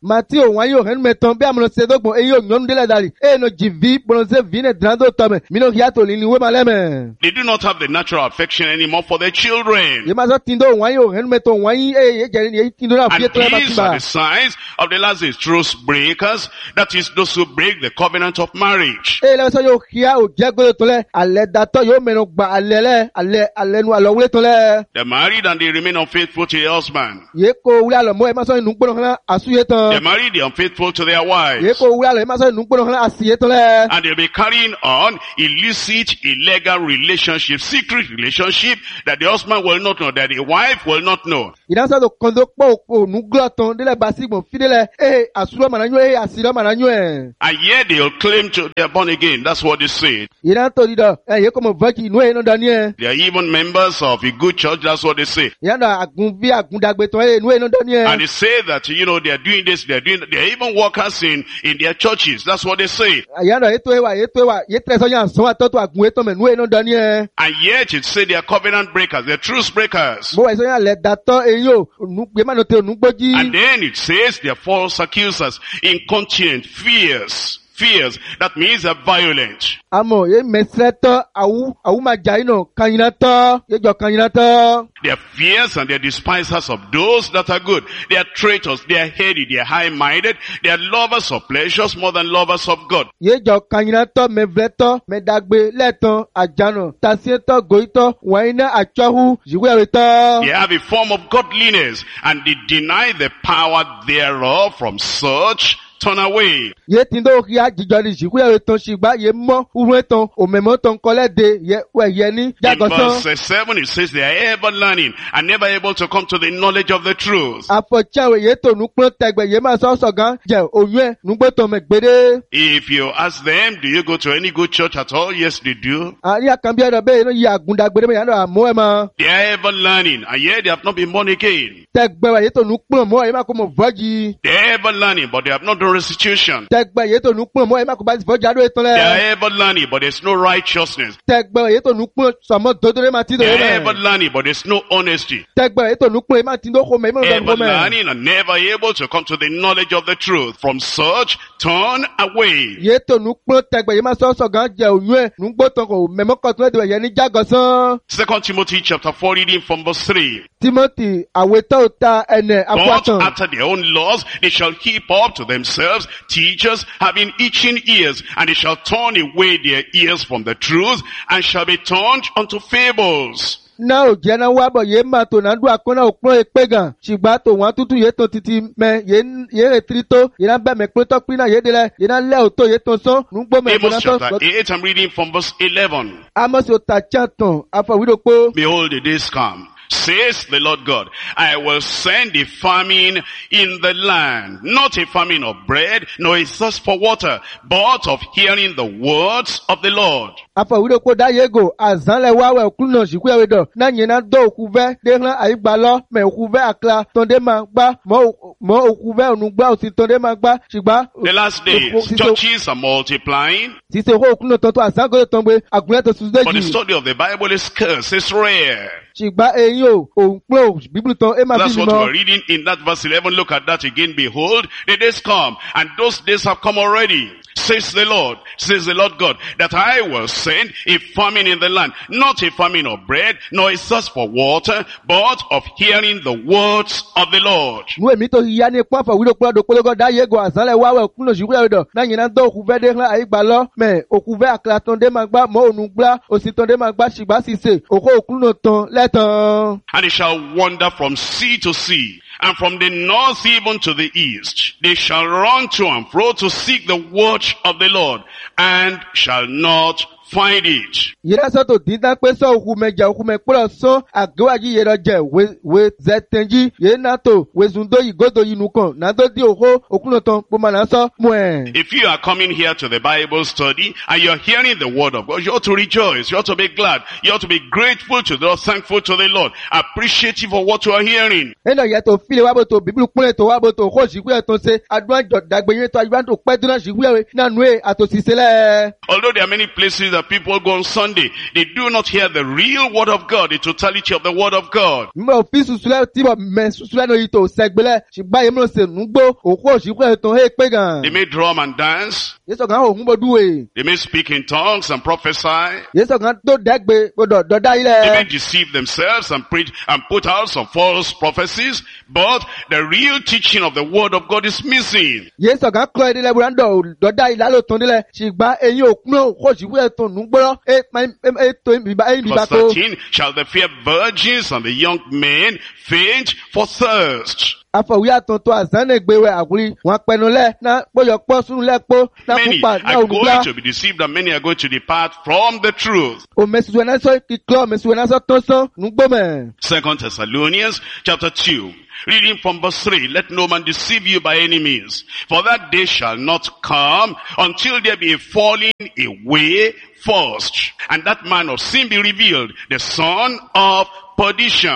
They do not have the natural affection anymore for their children. And these are the signs of the last days. Truth breakers, that is those who break the covenant of marriage. They're married and they remain unfaithful to their husband. They're married, they're unfaithful to their wives. And they'll be carrying on illicit, illegal relationship, secret relationship that the husband will not know, that the wife will not know. And yet they'll claim to they're born again. That's what they say. They are even members of a good church. That's what they say. And they say that, you know, they are doing this, they are doing that. They are even workers in, in their churches. That's what they say. And yet it say they are covenant breakers, they are truce breakers. And then it says they are false accusers, incontinent, fierce, fierce. That means they're violent. Àmọ́ yé mẹsẹ̀tọ́ àwù àwù máa jà iná kanyinatọ́ yé jọ kanyinatọ́. They are fierce and they are despisers of those that are good. They are traitors, they are heady, they are high-minded. They are lovers of pleasures more than lovers of God. Yé jọ kanyinatọ́ mẹvlẹ́tọ́ mẹdàgbé lẹ́tọ̀ àjànà tàṣetọ́ gòyítọ́ wọ̀nyí àtsọ́hu jìwéretọ́. They have a form of godliness and they deny the power thereof. From such turn away. Yé tindo ya jíjọ ni jìwéretọ́ ṣùgbọ́n yé mọ́ uruetọ́ òmèmọ́tọ́ nkọ́lẹ́dẹ yẹ wẹ̀yẹ ní In jágọ́sán. verse seven it says they are ever learning and never able to come to the knowledge of the truth. Àfọ̀tsẹ́wé yé tó nukpọ́ tẹgbẹ̀ yé máa sọ́sọ̀ gan jẹ́ òyìn nugbẹ́tọ̀ mẹ́gbẹ́dẹ́. If you ask them, do you go to any good church at all? Yes, they do. Àrí àkànbí ẹ̀rọ bẹ́ẹ̀ yẹn yí àgùndàgbẹ́dẹ́ mẹ́yàn náà àmọ́ ẹ̀ mọ́. They are ever learning and yet they have not been born again. Tẹgbẹ́ yé tó nukpọ́ mọ́ ẹ̀ má kó mọ̀ vọ́jì. They are ever learning but they have not done restitution. Tẹgbẹ́ yé tó nukpọ́ mọ́ ẹ̀ má kó bá vọ́jì àdó ètò They lẹ̀. are ever learning but there's no righteousness. Tẹgbẹ́ yé tó nukpọ́ sọmọ dòdòdó má ti They dòdò are ever mẹ́. learning but there's no honesty. Tẹgbẹ́ yé tó nukpọ́ ẹ̀ má ti dó kó mẹ́ ẹ̀ Ever mọ́ mẹ́. learning and never able to come to the knowledge of the truth. From such turn away. Yé tó nukpọ́ tẹgbẹ́ yé má sọ́sọ̀ gan jẹ́ òyìn ẹ̀ nugbótọ̀ kò mẹ́mọ́kọ̀tún ẹ̀dẹ̀ yẹn ní jágọ́sán. Second Timothy chapter four reading from verse three. Timothy àwetọ́ ta ẹnẹ̀ But àpọ̀tàn. after their own laws, they shall heap up to themselves teachers having itching ears, and they shall turn away their ears from the truth, and shall be turned unto fables. Náà ò jẹ́ náà wábọ̀ yé máa tò náà dún àkọ́nà òpin èpè gan. Ṣùgbọ́n tò wọ́n tútù yé tó titi mẹ́ yé rè tiri tó yé náà bẹ́ẹ̀ mẹ́ pé tó pín náà yé délẹ̀ yé náà lẹ́ òtó yé tó sán nùgbọ́ mẹ́ Amos ìbọn náà chapter tó. eight, I'm reading from verse eleven. Amos ò ta chantàn afọwídòpó. Behold, the days come, says the Lord God, I will send a famine in the land, not a famine of bread, nor a thirst for water, but of hearing the words of the Lord. Afọwídòpó dá yégo àzánlẹ̀ wáwẹ̀ òkú náà ṣìkú ẹ̀wẹ̀ dọ̀ náà yẹn náà dọ̀ òkú vẹ́ déhàn àyígbà lọ mẹ́ òkú vẹ́ àkàlà tọ́ndé máa gbá mọ́ òkú vẹ́ ònúgbà òsì tọ́ndé máa gbá ṣùgbọ́n. The last days, churches are multiplying, Sísè owó òkú náà tọ́tọ́ àzángọ́lẹ̀ tán gbé àgùnlẹ̀ tó sùn but the déjì. study of the Bible is scarce, it's rare. Ṣùgbọ́n eyín o, òun pé o, bíbélì tán, ẹ máa That's fi what mímọ́. we're reading in that verse eleven. Look at that again. Behold, the days come, and those days have come already, says the Lord, says the Lord God, that I will send a famine in the land, not a famine of bread, nor a thirst for water, but of hearing the words of the Lord. Nú èmi tó yíyá ní pọ́n fàwídò pọ́n dòpólógọ́ dá yégo àzánlẹ̀ wáwẹ̀ òkú náà ṣìkú ẹ̀wẹ̀ dọ̀ náà yẹn náà dọ̀ òkú vẹ́ déhàn àyígbà lọ mẹ́ òkú vẹ́ àkàlà tán dé máa gbá mọ́ ònú gbá òsì tán dé máa gbá ṣùgbọ́n sísè òkú òkú náà tán lẹ́tàn. And they shall wander from sea to sea, and from the north even to the east. They shall run to and fro to seek the word of the Lord, and shall not find it. Yìí sọ́tò dídá pé sọ òkú mẹ́jà òkú mẹ́kúrọ̀ sán àgéwájú yẹrọ jẹ wé zẹ́tẹ̀njí yìí náà tó wezùndó ìgódò yìí nùkàn náà tó di òkú òkú náà tán pọ̀ máa náà sọ mú ẹ̀. If you are coming here to the Bible study and you're hearing the word of God, you ought to rejoice. You ought to be glad. You ought to be grateful to the Lord, thankful to the Lord, appreciative of what you are hearing. Ẹnà yẹ tó fílẹ̀ wá bó tó bíbélì kúnlẹ̀ tó wá bó tó kó ṣìkú ẹ̀ tó ṣe adúlá jọ dàgbé yẹn tó adúlá tó pẹ́ tó náà ṣìkú ẹ̀ náà nù ẹ̀ àtòsíṣẹ́lẹ̀. Although there are many places that people go on Sunday, they do not hear the real word of God, the totality of the word of God. Mbọ̀ fi susulẹ̀ tí bọ̀ mẹ́ susulẹ̀ náà yìí tó sẹ́gbẹ́lẹ̀ ṣùgbọ́n yẹn mọ̀ ṣe nùgbó òkú òṣìkú ẹ̀ tó hẹ́ pé gan. They may drum and dance. Yẹ́sọ̀ kan òun bọ̀ dúwe. They may speak in tongues and prophesy. Yẹ́sọ̀ kan tó dẹ́gbẹ́ gbọdọ̀ dọ́dá They may ilẹ̀. deceive themselves and preach and put out some false prophecies, but the real teaching of the word of God is missing. Yẹ́sọ̀ kan kọ́ ẹ̀dínlẹ̀ bùrọ̀dọ̀ dọ́dá ilẹ̀ ló tán dílẹ̀ ṣùgbọ́n eyín òkú náà kó òṣìkú ẹ̀ tó nùgbọ́rọ̀ ẹ̀ tó ìbíbá Verse tó. thirteen, shall the fair virgins and the young men faint for thirst? Afọ̀wí àtọ̀tọ̀ àzánẹ̀gbẹ̀wẹ̀ àwùrí wọn pẹnulẹ̀ náà gbọ́yọ̀ pọ́ sínú lẹ́pọ̀ náà Many pupa náà are òrùgbá. going to be deceived and many are going to depart from the truth. Òmèsìwẹ̀ náà sọ kíkọ́ òmèsìwẹ̀ náà sọ tó sán nùgbọ́mẹ̀. Second Thessalonians chapter two. Reading from verse three, let no man deceive you by any means, for that day shall not come until there be a falling away first, and that man of sin be revealed, the son of perdition.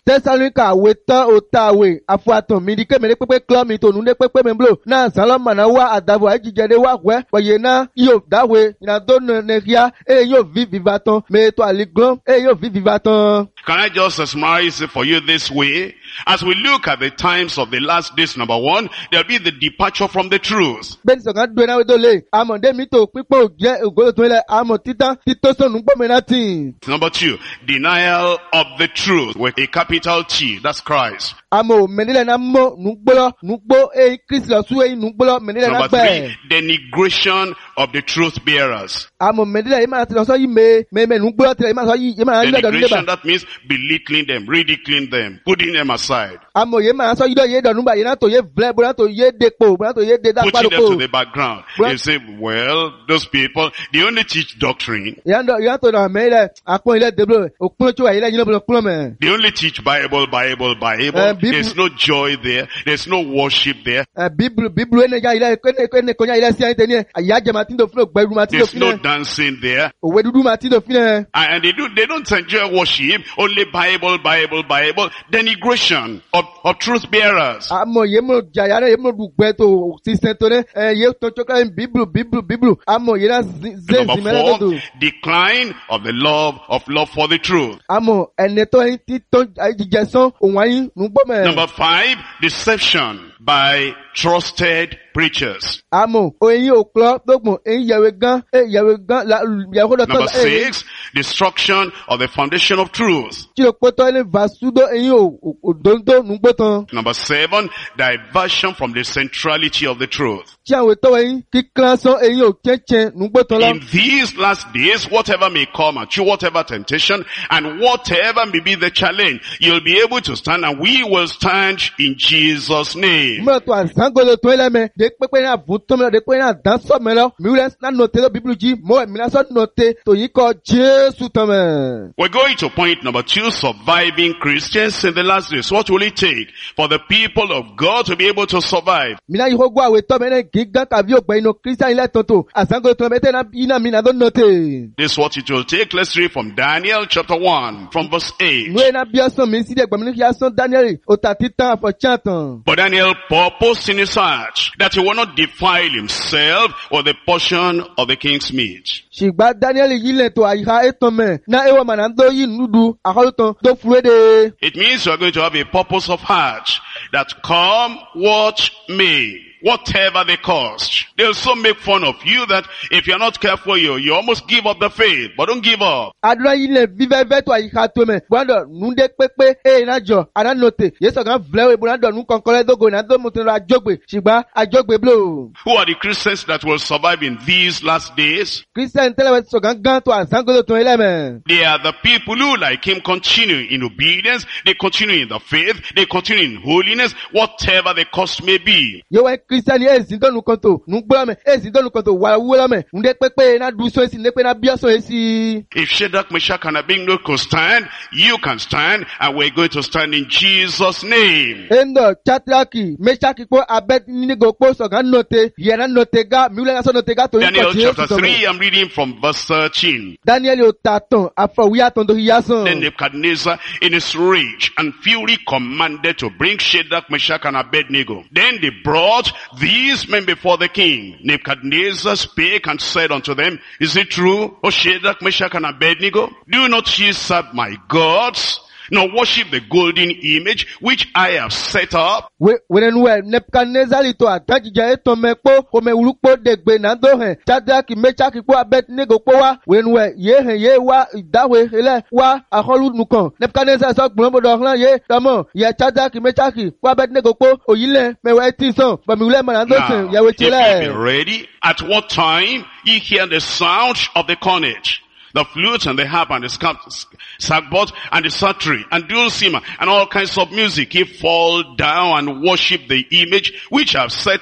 Tẹ́sálóníkà àwẹ̀ tán òta àwẹ̀ àfọ̀àtàn mi di kémèrè pépé klọ́mì tòun dé pépé mi blò náà sálọ́mọ̀nà wá àdàbọ̀ àjíjẹdẹ wá wẹ́ wọ̀nyẹ náà yóò dáwẹ̀ ìnàdó nìyà èyí yóò vi viva tán mẹ́tọ́ àlíglọ́n èyí yóò vi viva tán. Can I just summarize it for you this way? As we look at the times of the last days, number one, there'll be the departure from the truth. Bẹ́ẹ̀ni sọ̀kan dùn náà wẹ́dọ̀ lé àmọ̀dé mi tó pípọ̀ jẹ́ ògolo tó ń lẹ̀ àmọ̀ títán títọ́ sọ̀nù gbọ́mìnà tì. Number two, denial of the truth with a capital T. That's Christ. Àmọ̀ mẹ́nilẹ̀ náà mọ̀ nùgbọ́lọ́ nùgbọ́ èyí Kristi lọ sún èyí nùgbọ́lọ́ mẹ́nilẹ̀ náà Number gbẹ̀. three, denigration of the truth bearers. Àmọ̀ mẹ́nilẹ̀ yìí máa ti lọ sọ yìí mẹ́ mẹ́mẹ́ nùgbọ́lọ́ tilẹ̀ yìí máa sọ yìí yìí máa ń lẹ́dọ̀ nílẹ̀ bá. Denigration, that means belittling them, ridiculing them, putting them aside, Àmọ̀ yìí máa sọ yìí dọ̀ yìí dọ̀ nígbà yìí náà tó yé vilẹ̀ bó náà tó yé depo bó náà tó yé de putting them to dágbàdúgbò. the background. Well- They say, well, those people, they only teach doctrine. Ìyá ń dọ̀ ìyá tó dọ̀ mẹ́lẹ̀ àpọ̀n ilẹ̀ dèbò òpin tó wà yìí lẹ́yìn lọ́bùnà kúlọ̀ mẹ́. They only teach Bible, Bible, Bible. Uh, Bible- There's no joy there. There's no worship there. Bíbélù Bíbélù ẹni ẹja ilẹ̀ ẹni ẹni kọjá ilẹ̀ sí ẹni tẹ̀ ní ẹ̀ àyà jẹ́ màá tí ń dò fún ògbẹ́rù màá tí ń dò There's fún no ẹ̀ dancing there. òwe dúdú màá tí ń dò fún ẹ̀. And and they do, they don't enjoy worship. Only Bible, Bible, Bible. Denigration of, of truth bearers. Àmọ̀ yé mo jàyà rẹ̀ yé mo dùgbẹ́ tó sísẹ́ tó ní ẹ̀ yé tó tó kẹ́ Bíbélù Bíbélù Bíbélù àmọ̀ yé náà zé Number zìmẹ́lẹ́ tó tó. four, decline of the love of love for the truth. Àmọ̀ ẹni tó ń tí tó jíjẹ sán òun ayé nùgbọ́ mẹ́. Number five, deception by trusted preachers. Àmọ̀ oyin òkúlọ́ gbogbo ẹ̀yin yẹ̀wé gan yẹ̀wé gan yẹ̀wé dọ̀ tó Number six, destruction of the foundation of truth. tí o kpọ́tọ́ ẹni vasudo ẹ̀yin òdòdó nùgbọ́ tán. Number seven, diversion from the centrality of the truth. Tí àwọn ètò ẹ̀yin kíklan sán ẹ̀yin ò kẹ́kẹ́ nùgbọ́ tán lọ. In these last days, whatever may come at you, whatever temptation, and whatever may be the challenge, you'll be able to stand, and we will stand in Jesus' name. Mọ̀ tó àzángolo tó ẹlẹ́mẹ̀ dé pépé náà fún tó mẹ́lọ dé pépé náà dán sọ mẹ́lọ miwúlẹ̀ náà nọ̀tẹ́ lọ bíbélù jí mọ́ ẹ̀mí náà sọ nọ̀tẹ́ tó yí kọ Jésù tán mẹ́. We're going to point number two, surviving Christians in the last days. What will it take for the people of God to be able to survive? Mina yìí kó gbọ́ àwẹ̀ tọ́ mẹ́lẹ̀ gígán kàbí ògbẹ́ inú kírísítà ilẹ̀ tọ̀tọ̀ àzángolo tó mẹ́tẹ́ náà iná mi náà tó nọ̀tẹ́. This is what it will take. Let's read from Daniel chapter one, from verse eight. Nwe na bí ọsàn mi sí ẹgbẹ̀mí ní kí a sán Daniel òtà títàn àfọ̀chàtàn. But Daniel purposed in his heart that he will not defile himself with the portion of the king's meat. Ṣùgbọ́n Daniel yìí lẹ̀ tó àyíká ètò mẹ́ náà ẹwà màná tó yìí nùdù àkọ́lùtàn tó fúré de. It means you are going to have a purpose of heart that come what may. Whatever the cost. They'll so make fun of you that if you're not careful, you, you almost give up the faith. But don't give up. Àdúrà yìí lẹ̀ fífẹ́ fẹ́ tó àyíká tó mẹ́ gbọ́dọ̀ nùdé pépé èyí náà jọ àná nọ̀tẹ̀ yéṣọ̀ kan fìlẹ̀ ìbò náà dọ̀ nù kọ̀ǹkọ̀rẹ́ dógò náà tó mú tó lọ àjọgbè ṣùgbọ́n àjọgbè blò. Who are the Christians that will survive in these last days? Christian tẹ́lẹ̀ sọ̀gán gán tó àzángolo tó ẹlẹ́mẹ̀. They are the people who, like him, continue in obedience. They continue in the faith. They continue in holiness, whatever the cost may be. Yóò wá Christian yìí èsì tó nù kọ̀ntò nù gbọ́dọ̀ mẹ́ èsì tó nù kọ̀ntò wà wúlọ́ mẹ́ nùdé pépé náà dùn sọ èsì nùdé pé náà bí ọ̀sọ̀ èsì. If Shadrach, Meshach, and Abednego could stand, you can stand, and we're going to stand in Jesus' name. Endo chatraki meshaki po abed nigo po sọ̀gán nọ̀tẹ̀ yẹ̀rá nọ̀tẹ̀ gá miwúlẹ̀ náà sọ nọ̀tẹ̀ gá tó yí Daniel kọ̀ Jésù chapter sọ̀mọ̀. three, I'm reading from verse thirteen. Daniel ò ta tán àfọwíyá tán tó yíyá Then sàn. Nebuchadnezzar, in his rage and fury, commanded to bring Shadrach, Meshach, and Abednego. Then they brought these men before the king. Nebuchadnezzar spake and said unto them, Is it true, O Shadrach, Meshach, and Abednego? Do not ye serve my gods, nor worship the golden image which I have set up? Wẹ̀rẹ̀ nu ẹ̀ Nebuchadnezzar tó àtàjìjà ètò mẹ́pọ̀ omi wúlúpọ̀ dègbè náà tó hẹ̀ Shadrach Meshach po Abednego po wá. Wẹ̀rẹ̀ nu ẹ̀ yé hẹ̀ yé wá ìdáwé ilẹ̀ wá àkọlù nùkàn. Nebuchadnezzar sọ gbọ̀ngbọ̀dọ̀ ọ̀hún yé tọmọ yẹ Shadrach Meshach po Abednego po òyìnlẹ̀ mẹ́wàá etí sàn bàmíwúlẹ̀ mọ̀nà tó sàn Now, yàwé if ye tiẹ̀. be ready, at what time ye hear the sound of the cornet, the flute and the harp and the scarf- sackbut and the psaltery and dulcimer and all kinds of music, ye fall down and worship the image which I have set up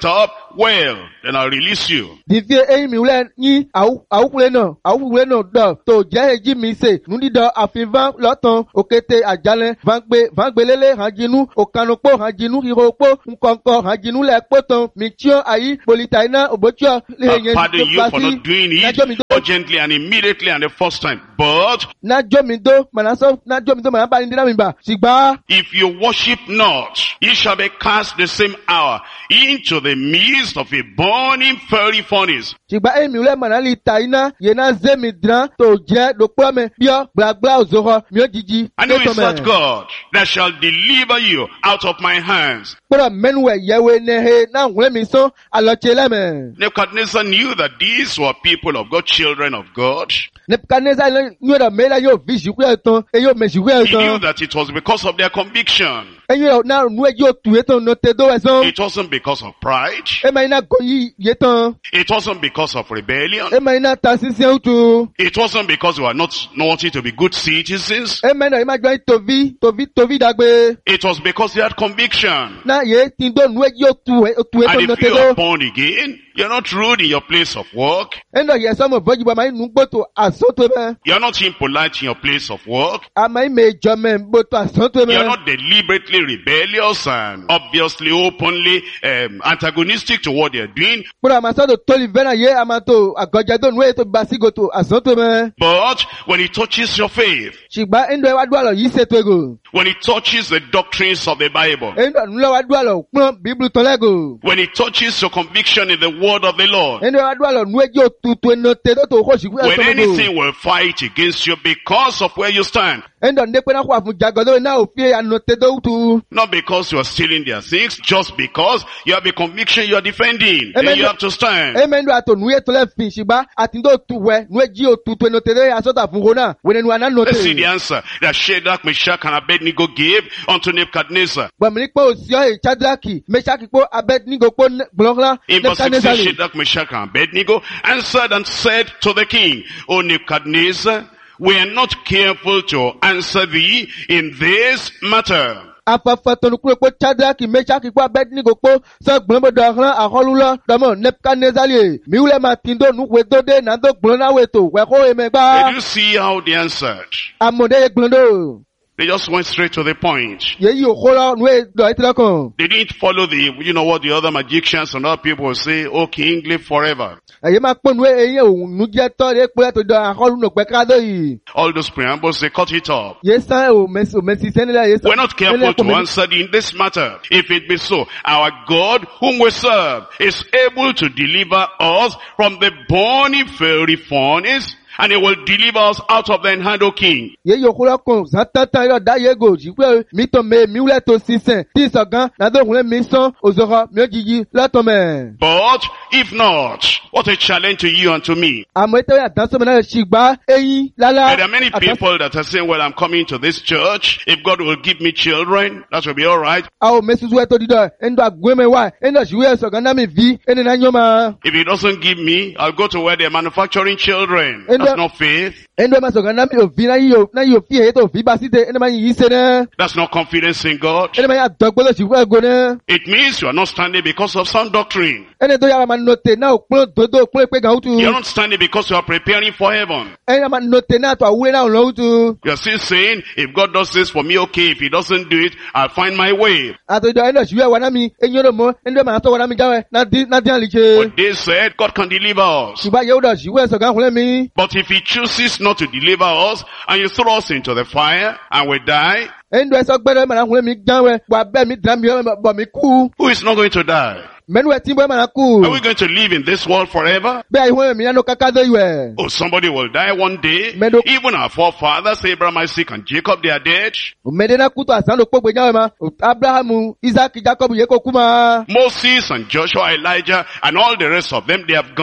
well, then I'll release you. Divie eyi mi wule ni awu awukule náà awukule náà dọ̀ tó jẹ́ èjì mi se nudidọ̀ àfihàn lọ́tàn òkété àjálẹ̀ vangbe vangbelele hanjinu òkanukpo hanjinu ihokpo nkọ̀nkọ̀ hanjinu lẹ̀ kpọ̀tàn mìtíọ̀ ayi polita iná òbótíọ̀ I'll pardon you for not doing it urgently and immediately and the first time. But Najomido manaso najomido manaba indira mimba sigba. if you worship not, ye shall be cast the same hour into the midst of a burning fiery furnace. Sigba emi ule manali taina yena zemidran to je dokpo me bio blagla ozoho mi ojiji. And who is that God that shall deliver you out of my hands? Pura menwe yewe nehe na ngule mi so alochele me. Nebuchadnezzar knew that these were people of God, children of God. Nebuchadnezzar knew that mela yo vision kwe ton e yo meji kwe He knew ton. that it was because of their conviction. E yo na nwe yo tuwe ton no te do eson. It wasn't because of pride. E ma ina goyi yeton. It wasn't because of rebellion. E ma ina tasisi utu. It wasn't because they were not not wanting to be good citizens. E ma ina ima join tovi tovi tovi dagbe. It was because they had conviction. Na ye tindo nwe yo tuwe tuwe And ton no if te you are do. born again, you're not rude in your place of work. Endo ye samo boji ba mai nu gboto asoto me. You're not impolite in your place of work. Amai me jome gboto asoto me. You're not deliberately rebellious and obviously openly um, antagonistic to what they're doing. Pura masodo toli vena ye amato agojado nwe to basigo to asoto me. But when it touches your faith, Shigba endo wa dualo yi se twego. when it touches the doctrines of the Bible, Endo nulo wa dualo pon Bible tolego. when it touches your conviction in the word of the Lord, Endo wa dualo nwe jo tutu no te do to ko shigba when to me. anything will fight against you because of where you stand, Endo nepe na kwa fu jagodo na ofie anote do tu. not because you are stealing their things, just because you have a conviction you are defending, then you have to stand. Amen do ato nuye tole fin shigba atindo tuwe nwe ji o tutu no te de asota fu hona wene nu ana no Let's see the te. answer that Shadrach, Meshach, and Abednego gave unto Nebuchadnezzar. Ba mi po osio e Shadraki Meshaki po Abednego po blongla In verse sixteen, Nebuchadnezzar. Shadrach, Meshach, and Abednego answered and said to the king, O Nebuchadnezzar, we are not careful to answer thee in this matter. Afafa tonu kure po Shadraki Meshaki po Abednego po so gbonbo do ran aholulo domo Nebuchadnezzar le mi ule ma tindo nu we do de na do gbona we to we ko e Did megba you see how they answered? amode gblondo They just went straight to the point. ye yi oholo nu e do itira kan They didn't follow the, you know what the other magicians and other people will say, oh, king, live forever. eye ma po nu e yin ohun nu je to re pe to do aholu no pe ka do yi All those preambles, they cut it off. ye san o mesi o mesi senela ye san We're not careful to answer in this matter. If it be so, our God whom we serve is able to deliver us from the burning fiery furnace, and he will deliver us out of thine hand, O king. ye yi oholo kan san tantan yo da ye go ji pe mi to me mi ule to sisen ti so gan na do hun mi san ozoro mi ojiji loto me But if not, what a challenge to you and to me. amo ite ya dan so me na shigba eyin lala There are many people that are saying, well, I'm coming to this church. If God will give me children, that will be all right. a o mesusu eto dido endo agwe me wa endo shiwe so gan na mi vi eni na nyoma If he doesn't give me, I'll go to where they're manufacturing children. And That's the- not faith. endo ma so gan na mi o vi na yi o na yi o fi e to vi ba site eni ma yi se ne That's not confidence in God. eni ma ya dogbo lo shiwe go ne It means you are not standing because of sound doctrine. eni to ya ma note na o pon dodo pon pe gan utu You're not standing because you are preparing for heaven. eni ma note na to awure na lo utu You're still saying, if God does this for me, okay. If he doesn't do it, I'll find my way. ato do endo shiwe wa na mi enyo do mo endo ma to wa na mi jawe na di na di alije But they said, God can deliver us. shiba ye o do shiwe so gan hule mi But if he chooses not to deliver us, and you throw us into the fire, and we die, endo eso gbere ma na hule mi jawe wa be mi dra mi bo mi ku who is not going to die? menu e timbo ma na ku Are we going to live in this world forever? be ai hule mi na no kaka do iwe Oh, somebody will die one day. Medo- Even our forefathers, Abraham, Isaac, and Jacob, they are dead. Medena kuto asando pogbe nyawe ma Abrahamu Isaac Jacob ye ko kuma Moses and Joshua, Elijah, and all the rest of them, they have gone.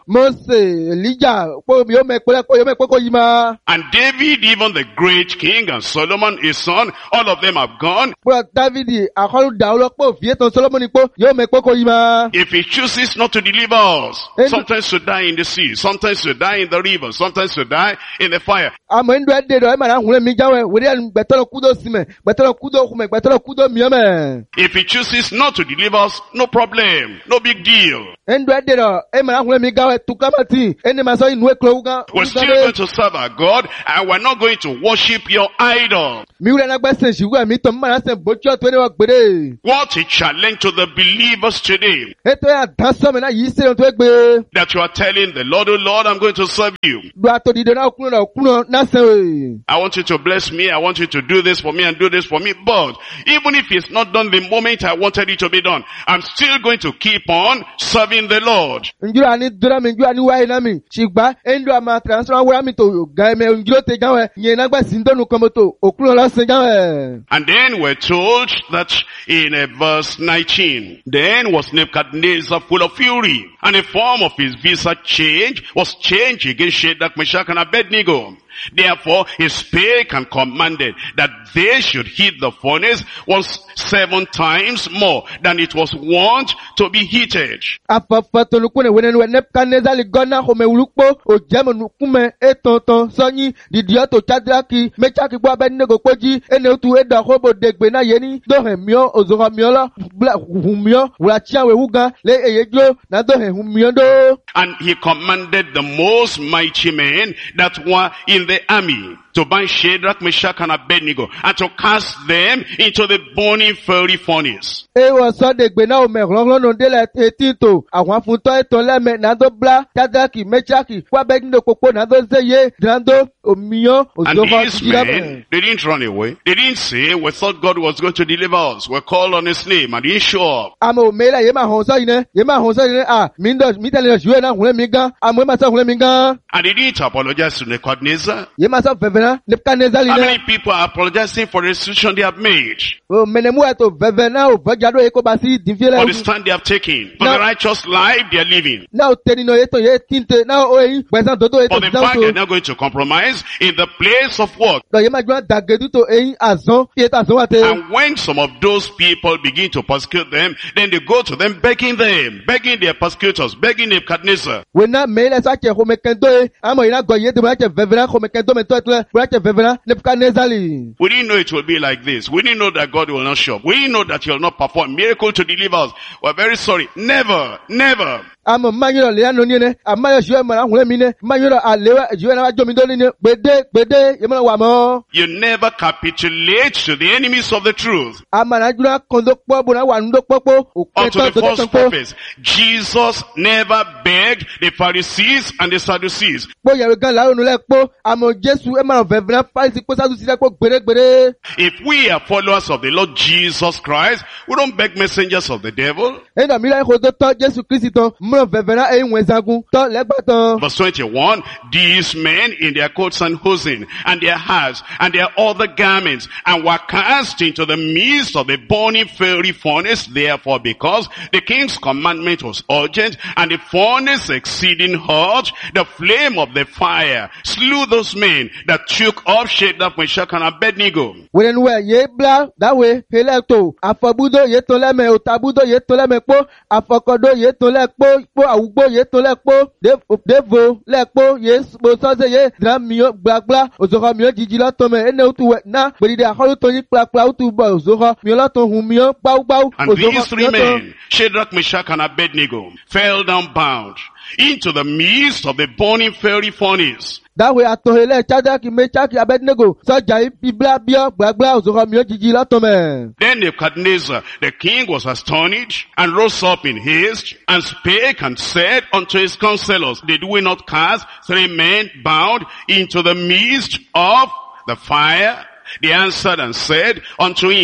Mose, Elijah, po yóò mẹ pé yóò mẹ pé kó yí ma. And David, even the great king, and Solomon, his son, all of them have gone. Pé David, àkọlù dàó lọ pé òfìyé tán Solomoni pé yóò mẹ pé kó yí ma. If he chooses not to deliver us, And- sometimes to die in the sea, sometimes to die in the river, sometimes to die in the fire. Àmọ́ ndú ẹ̀dẹ̀ dọ̀ ẹ̀ mà náà hùlẹ̀ mi jáwé, wòlé ẹ̀ gbẹ̀tọ́lọ̀ kúdó símẹ̀, gbẹ̀tọ́lọ̀ kúdó kùmẹ̀, gbẹ̀tọ́lọ̀ kúdó miọ́mẹ̀. If he chooses not to deliver us, no problem, no big deal. Ndú ẹ̀dẹ̀ dọ̀ ẹ̀ mà náà hùlẹ̀ mi jáwé, tukamati, ẹni mà sọ inú ẹ̀kọ́ wúgá. We're still going to serve our God, and we're not going to worship your idol. Mi wúlẹ̀ náà gbẹ́sẹ̀ ṣìwúrẹ̀ mi tọ́ mi mà náà sẹ̀ bójú ọ̀tún ẹni wọ́n gbére. What a challenge to the believers today, Ètò ẹ̀ àdánsọ́mẹ̀ náà yìí sẹ́yìn tó gbé. that you are telling the Lord, oh Lord, I'm going to serve you. Lu àtòdìdè náà kúrò náà kúrò náà sẹ́wẹ̀. I want you to bless me. I want you to do this for me and do this for me. But even if it's not done the moment I wanted it to be done, I'm still going to keep on serving the Lord. Njúra ni dúró mi, njúra ni wáyé náà mi. Ṣìgbà ẹ̀ndú àmà transfer wúrà mi tó ga ẹ̀mẹ̀ njúró tẹ jáwé. Yẹn náà gbà sí ndónú kọ́mọ́tò, òkúrò lọ́sẹ̀ jáwé. And then we're told that in uh, verse nineteen, then was Nebuchadnezzar full of fury, and the form of his visa changed, was changed against Shadrach, Meshach, and Abednego. Therefore he spake and commanded that they should heat the furnace was seven times more than it was wont to be heated. Afọ̀fọ̀ tolukune wẹ́nẹ́nu wẹ́ Nebuchadnezzar lè gọ́nà ọmọ ìwúlúpọ̀ òjẹ́mọ̀nù kúmẹ̀ ètòntàn sọ́yìn dìdí ọ̀tò Shadraki Meshaki gbọ́ Abednego kpọ́jí ẹni otu ẹ̀dọ̀ àkọ́bọ̀ dẹ̀gbẹ̀ náà yẹni dọ̀hẹ̀ miọ́ òzòrò miọ́ lọ hùn miọ́ wùlàtsíàwé wúgan lé èyí dúró náà dọ̀hẹ̀ hùn miọ́ dó. And he commanded the most mighty men that were in the army to bind Shadrach, Meshach, and Abednego, and to cast them into the burning fiery furnace. Ewọ sọ́dẹ̀gbẹ̀ náà ọmọ ìrọ̀lọ́nà délẹ̀ etí tò àwọn afúntọ́ ẹ̀tọ́ lẹ́mẹ̀ nàdó blá Shadraki Meshaki fún Abednego pópó nàdó zéyé nàdó òmìyàn And òzòrò these jírábẹ̀. men, they didn't run away. They didn't say, we thought God was going to deliver us. We called on his name and he didn't show up. Àmọ́ òmìnira yé máa hàn sọ́yìn náà yé máa hàn sọ́yìn náà à mí dọ̀ mí tẹ̀lé ọ̀ṣùwẹ̀ náà hùlẹ̀ mi gan àmọ́ yé máa sọ hùlẹ̀ mi gan. And they didn't apologize to Nebuchadnezzar. Yé máa sọ fẹ̀fẹ̀ náà Nebuchadnezzar How náà. many people are apologizing for the decision they have made, Mẹ̀nẹ̀mú ẹ̀tọ́ fẹ̀fẹ̀ náà ò bọ́jàdó yẹ kó bá sí ìdínfẹ́lẹ́ for the ogun. stand they have taken, for No. the righteous life they are living, Náà ò tẹ́ nínú ètò yẹ tíntẹ̀ náà ó yẹ pẹ̀sán tó tó ètò for the fact ìdáwó they're tó. not going to compromise in the place of work. Lọ yẹ máa gbọ́n dàgẹ̀dú tó eyín àzán fi ètò àzán wà tẹ́. And when some of those people begin to persecute them, then they go to them begging them, begging their persecutors, begging Nebuchadnezzar. Wò ná mẹ́lẹ̀ sàkẹ́ xɔmẹkẹ́ntó yẹ àmọ́ yìí náà gọ̀ yé tó bá kẹ́ fẹ̀fẹ̀ náà xɔmẹkẹ́ntó mẹ́tọ́ ẹ̀tọ́ bá kẹ́ fẹ̀fẹ̀ náà Nebuchadnezzar lì. We didn't know it would be like this. We didn't know that God will not show up. We didn't know that he will not perform miracle to deliver us. We're very sorry. Never, never. Àmọ́ mmáyọ̀ lè yánu ní ẹ̀ àmáyọ̀ ṣùgbọ́n mọ̀nà hùlẹ̀ mi ní mmáyọ̀ àlẹ́wà ìṣúwẹ̀ náà wá jọ́ mi dó ní ní gbèdé gbèdé yẹmọ́ wà mọ́. You never capitulate to the enemies of the truth. Àmàlà jùlọ kọ́ńdó pọ́ bùnà wà nùdó pọ́pọ́ Or òkè to tó the tó false tó pọ́. prophets. Jesus never begged the Pharisees and the Sadducees. Pọ́ yẹ̀rù gan làwọn olùlẹ̀ pọ́ àmọ́ Jésù ẹ̀ máa fẹ̀fẹ̀ náà fáìsì pọ́ sádùn sílẹ̀ pọ́ gbèrègbèrè. If we are followers of the Lord Jesus Christ, we don't beg messengers of the devil. Ẹ̀yin náà mi láyé kó tó tọ́ Jésù Kristi tán múlò fẹ̀fẹ̀ náà ẹ̀yin wẹ̀ zagun tọ́ lẹ́gbàá tán. Verse twenty-one, these men in their coats and hosen, and their hats, and their other garments, and were cast into the midst of the burning fiery furnace, therefore because the king's commandment was urgent, and the furnace exceeding hot, the flame of the fire slew those men that took up Shadrach, Meshach, and Abednego. Wẹ̀rẹ̀ nu ẹ̀ yé bla dáwé hélẹ́tò àfọ̀búdó yé tó lẹ́mẹ̀ òtàbúdó yé tó lẹ́mẹ̀ pọ́ àfọ̀kọ́dó yé tó lẹ́ pọ́ pọ́ àwùgbó yé tó lẹ́ pọ́ dévo lẹ́ pọ́ yé pọ́ sọ́sẹ̀ yé dra miọ́ gbàgbà òzòkò miọ́ jìjì lọ́tọ̀ mẹ́ ẹnẹ́ òtù wẹ̀ ná gbèdìdì àkọ́lù tó yín kplakpla òtù bọ̀ òzòkò miọ́ lọ́tọ̀ hùn miọ́ gbáwúgbáwú And òzòkò these three miọ́ tó. men, Shadrach, Meshach, and Abednego, fell down bound into the midst of the burning fiery furnace. Dáwé àtọ̀hélẹ̀ Shadraki Meshaki Abednego sọ́jà ibibla bíọ́ gbàgbà òzòkò miọ́ jìjì lọ́tọ̀ mẹ́. Then Nebuchadnezzar, the king, was astonished and rose up in haste and spake and said unto his counselors, did we not cast three men bound into the midst of the fire? They answered and said unto him,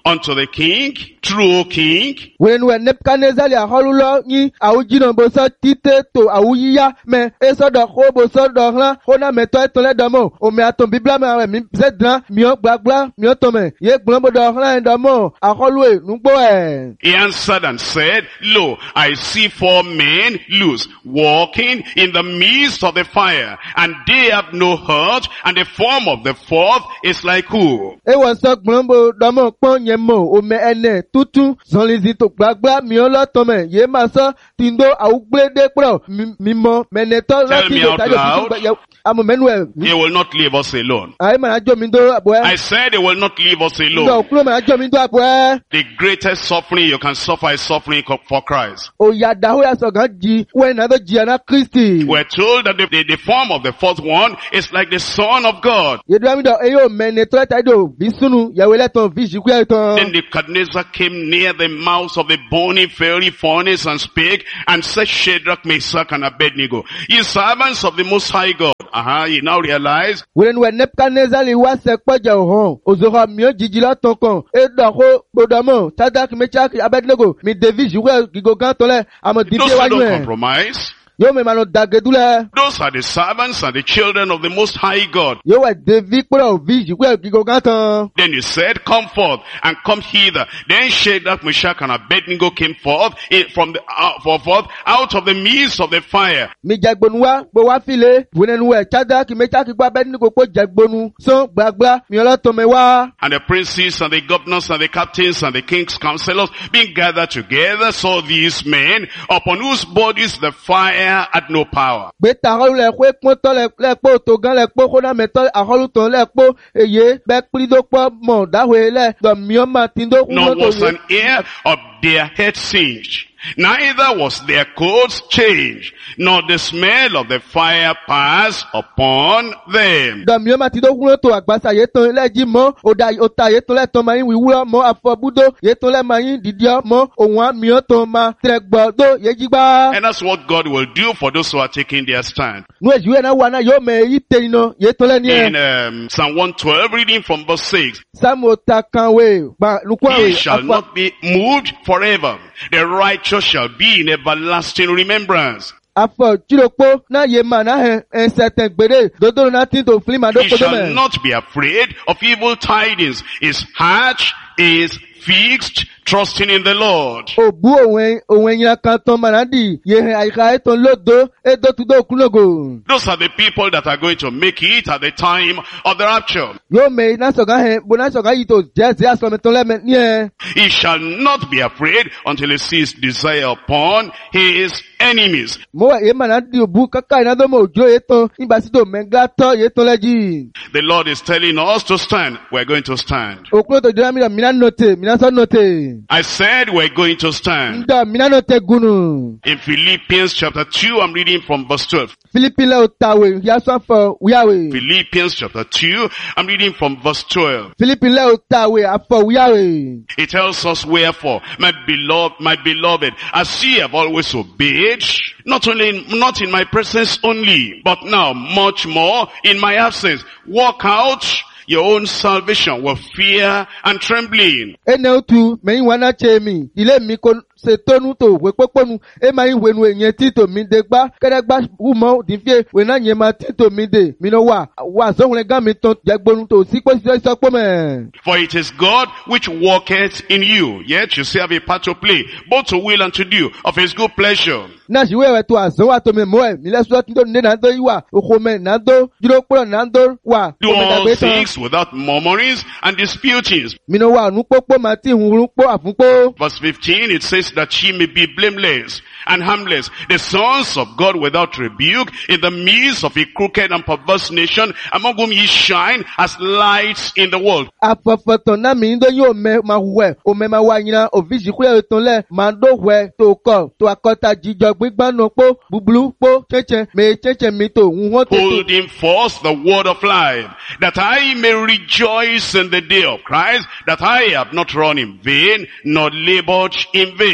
unto the king, true king, wenu e Nebuchadnezzar aholu lo yin awu jina bo so tite to awu yiya me e so do ko bo so do hlan ko na me to eto le do mo o me aton biblia me mi zedran mi o gbagba mi o to me ye gbon bo do hlan do mo aholu e nugbo e. He answered and said, Lo, I see four men loose, walking in the midst of the fire, and they have no hurt, and the form of the fourth is like who? E won so gbon bo do mo pon yen mo o me ene tutu zonlizi to gbagba mi o lo to me ye ma so tindo awu gbede pro mi mo me ne to Tell me out loud. Amo menwe. He will not leave us alone. Ai ma ajo mi do abo e. I said he will not leave us Do alone. kuro ma ajo mi do abo e. The greatest suffering you can suffer is suffering co- for Christ. O ya da ho ya so gan ji we na do ji ana Kristi. We're told that the, the, the form of the fourth one is like the Son of God. Ye do mi do e yo me ne to ta do bisunu ya we le ton vi ji ku e ton. Then Nebuchadnezzar came near the mouth of the burning fiery furnace and spake and said, Shadrach, Meshach, and Abednego, ye servants of the Most High God. Uh-huh, you now realize We we Nebuchadnezzar li wa se peja o hon. O zo ha mi o jiji lo ton kan. E do ko bodomo Shadrach Meshach Abednego mi David ji we gigo gan to le amo those dide who wa don't yu e. compromise, Yo me ma no dagedule. those are the servants and the children of the Most High God. Yo we David pro vi ji we gigo gan ton. Then he said, come forth and come hither. Then Shadrach, Meshach, and Abednego came forth in, from the out, for forth out of the midst of the fire. Mi jagbonu wa gbo wa file. We nu we Shadrach Meshach gba Abednego po jagbonu. So gbagba mi o lo to me wa. And the princes and the governors and the captains and the king's counselors being gathered together saw these men upon whose bodies the fire had no power. Gbe ta aholu le kwe pon to le le po to gan le po ko na me to aholu to le po eye be pli do po mo da we le do mi o ma tin do Nor ku to was ye. an hair of their head singed, neither was their coats changed, nor the smell of the fire pass upon them. Do mi o ma tin do ku to agbasa ye ton le ji mo o da o ta ye to le ton ma yin wi wuro mo afobudo ye to le ma yin didio mo ohun mi o to ma tre gbo do ye jigba. And that's what God will do for those who are taking their stand. Nu eju e na wa na yo me yi te no ye to le ni In e. um, Psalm one twelve, reading from verse six, Samu ta kan we gba nu kwa he we. shall not be moved forever. The righteous shall be in everlasting remembrance. Afọ chirokpo na ye ma na he en certain gbere dodo na tin to flim ado He kodo shall me. not be afraid of evil tidings. His heart is fixed, trusting in the Lord. Obu òun òun ẹ̀yìn kan tán Manadi, yẹ̀hẹ̀ àyíká ẹ̀tàn lódo, ẹ̀dọ́ tó dó kúlógò. Those are the people that are going to make it at the time of the rapture. Yóò mẹ iná sọ̀gá hẹ̀, bó náà sọ̀gá yìí tó jẹ́ sí àsọ̀mẹ̀tàn lẹ́mẹ̀ ní ẹ̀. He shall not be afraid until he sees desire upon his enemies. Mo wà yé Manadi òbu káká iná tó mọ̀ òjò ẹ̀tàn, nígbà sí tó mẹ́ngá tọ́ ẹ̀tàn lẹ́jì. The Lord is telling us to stand. We're going to stand. Òkúrò tó jẹ́ mìíràn mìíràn nọ̀tẹ̀, mìíràn sọ nọ̀tẹ̀. I said we're going to stand. Ndọ̀ mìíràn nọ̀tẹ̀ gùnù. In Philippians chapter two, I'm reading from verse twelve. Filipi lẹ́ òtàwé, yasọ́ fọ wíyàwé. Philippians chapter two, I'm reading from verse twelve. Filipi lẹ́ òtàwé, àfọ wíyàwé. It tells us, wherefore, my beloved, my beloved, as ye have always obeyed, not only in, not in my presence only, but now much more in my absence, work out your own salvation with fear and trembling. Ene otu, me yin wana che mi, ile mi ko se tonu to we poponu, e ma yin wenu enye ti to mi de gba, kere gba umo di fie, we na yen ma ti to mi de, mi no wa, wa so won ga mi ton jagbonu to si po si so po me. For it is God which worketh in you, yet you still have a part to play, both to will and to do, of his good pleasure. Na si we we to aso wa to me mo e, mi le so ti do ne na do yi wa, oko me na do, juro po na do wa, Do o me all dagbe tan. things without murmurings and disputings. Mi no wa nu popo ma ti hun po afunpo. Verse fifteen, it says that ye may be blameless and harmless, the sons of God without rebuke, in the midst of a crooked and perverse nation, among whom ye shine as lights in the world. Afọ̀fọ̀tàn náà mi ń dó yóò mẹ máa wẹ̀, o mẹ máa wá yìnyín, òfìsì kúrẹ́ ètò lẹ̀, máa dó wẹ̀ tó kọ̀, tó akọ́ta jíjọ gbígbọ́n nù pó, búburú pó, chẹ́chẹ́, mẹ chẹ́chẹ́ mi tó, ń wọ́n tó tó. Holding forth the word of life, that I may rejoice in the day of Christ, that I have not run in vain, nor labored in vain.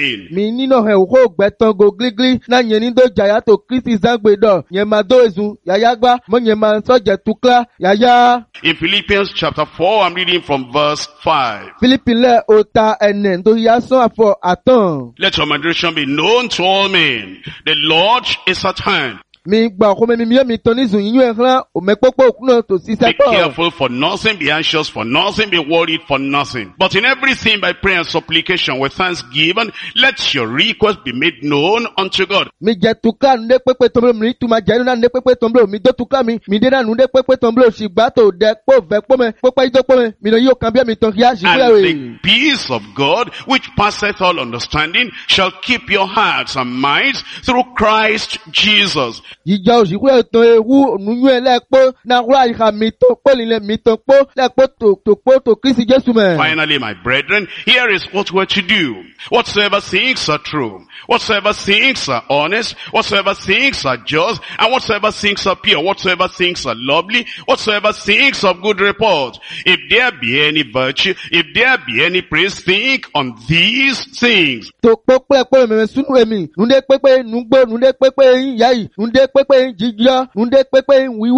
clean. Mi nínú ẹ̀ òkú gbẹ̀tàn go gírígírí náà yẹn ní dó jàyà tó Kristi Zangbe dọ̀ yẹn máa dó ezun yàyà gbá mọ́ yẹn máa sọ́jẹ̀ tukla yàyà. In Philippians chapter four, I'm reading from verse five. Philippians lẹ̀ òta ẹ̀nẹ̀ tó yá sán àfọ̀ àtàn. Let your moderation be known to all men. The Lord is at hand. Mi gba ọkọ mi mi mi tán ní zùn yín ẹ̀hán òmẹ́pọ́pọ́ òkú náà tó Be ṣiṣẹ́ pọ̀. careful for nothing, be anxious for nothing, be worried for nothing. But in everything by prayer and supplication with thanksgiving, let your request be made known unto God. Mi jẹ tukla nde pépé tọmọlò mi tuma jẹ nínú nde pépé tọmọlò mi dó tukla mi mi dé náà nde pépé tọmọlò ṣìgbà tó dẹ kpó vẹ kpó mẹ kpópa yìí tó kpó mẹ mi nà yóò kàn bí mi tán kíá ṣìgbà And wẹ̀. the peace of God, which passeth all understanding, shall keep your hearts and minds through Christ Jesus. Ìjà òṣìkú ẹ̀ tán ewu nùyún ẹ̀ lẹ́ẹ̀kpó náà wúrà ìhà mi tó kpó lílẹ̀ mi tán kpó lẹ́ẹ̀kpó tó tó kpó tó Kristi Jésù mẹ́. Finally, my brethren, here is what we're to do. Whatsoever things are true, whatsoever things are honest, whatsoever things are just, and whatsoever things are pure, whatsoever things are lovely, whatsoever things of good report, if there be any virtue, if there be any praise, think on these things. Tó kpó pé mẹ̀mẹ̀ súnú èmi nùdé pépé nùgbó nùdé pépé yín yáyì nùdé pépé yín jíjọ́ nùdé pépé yín wíwú.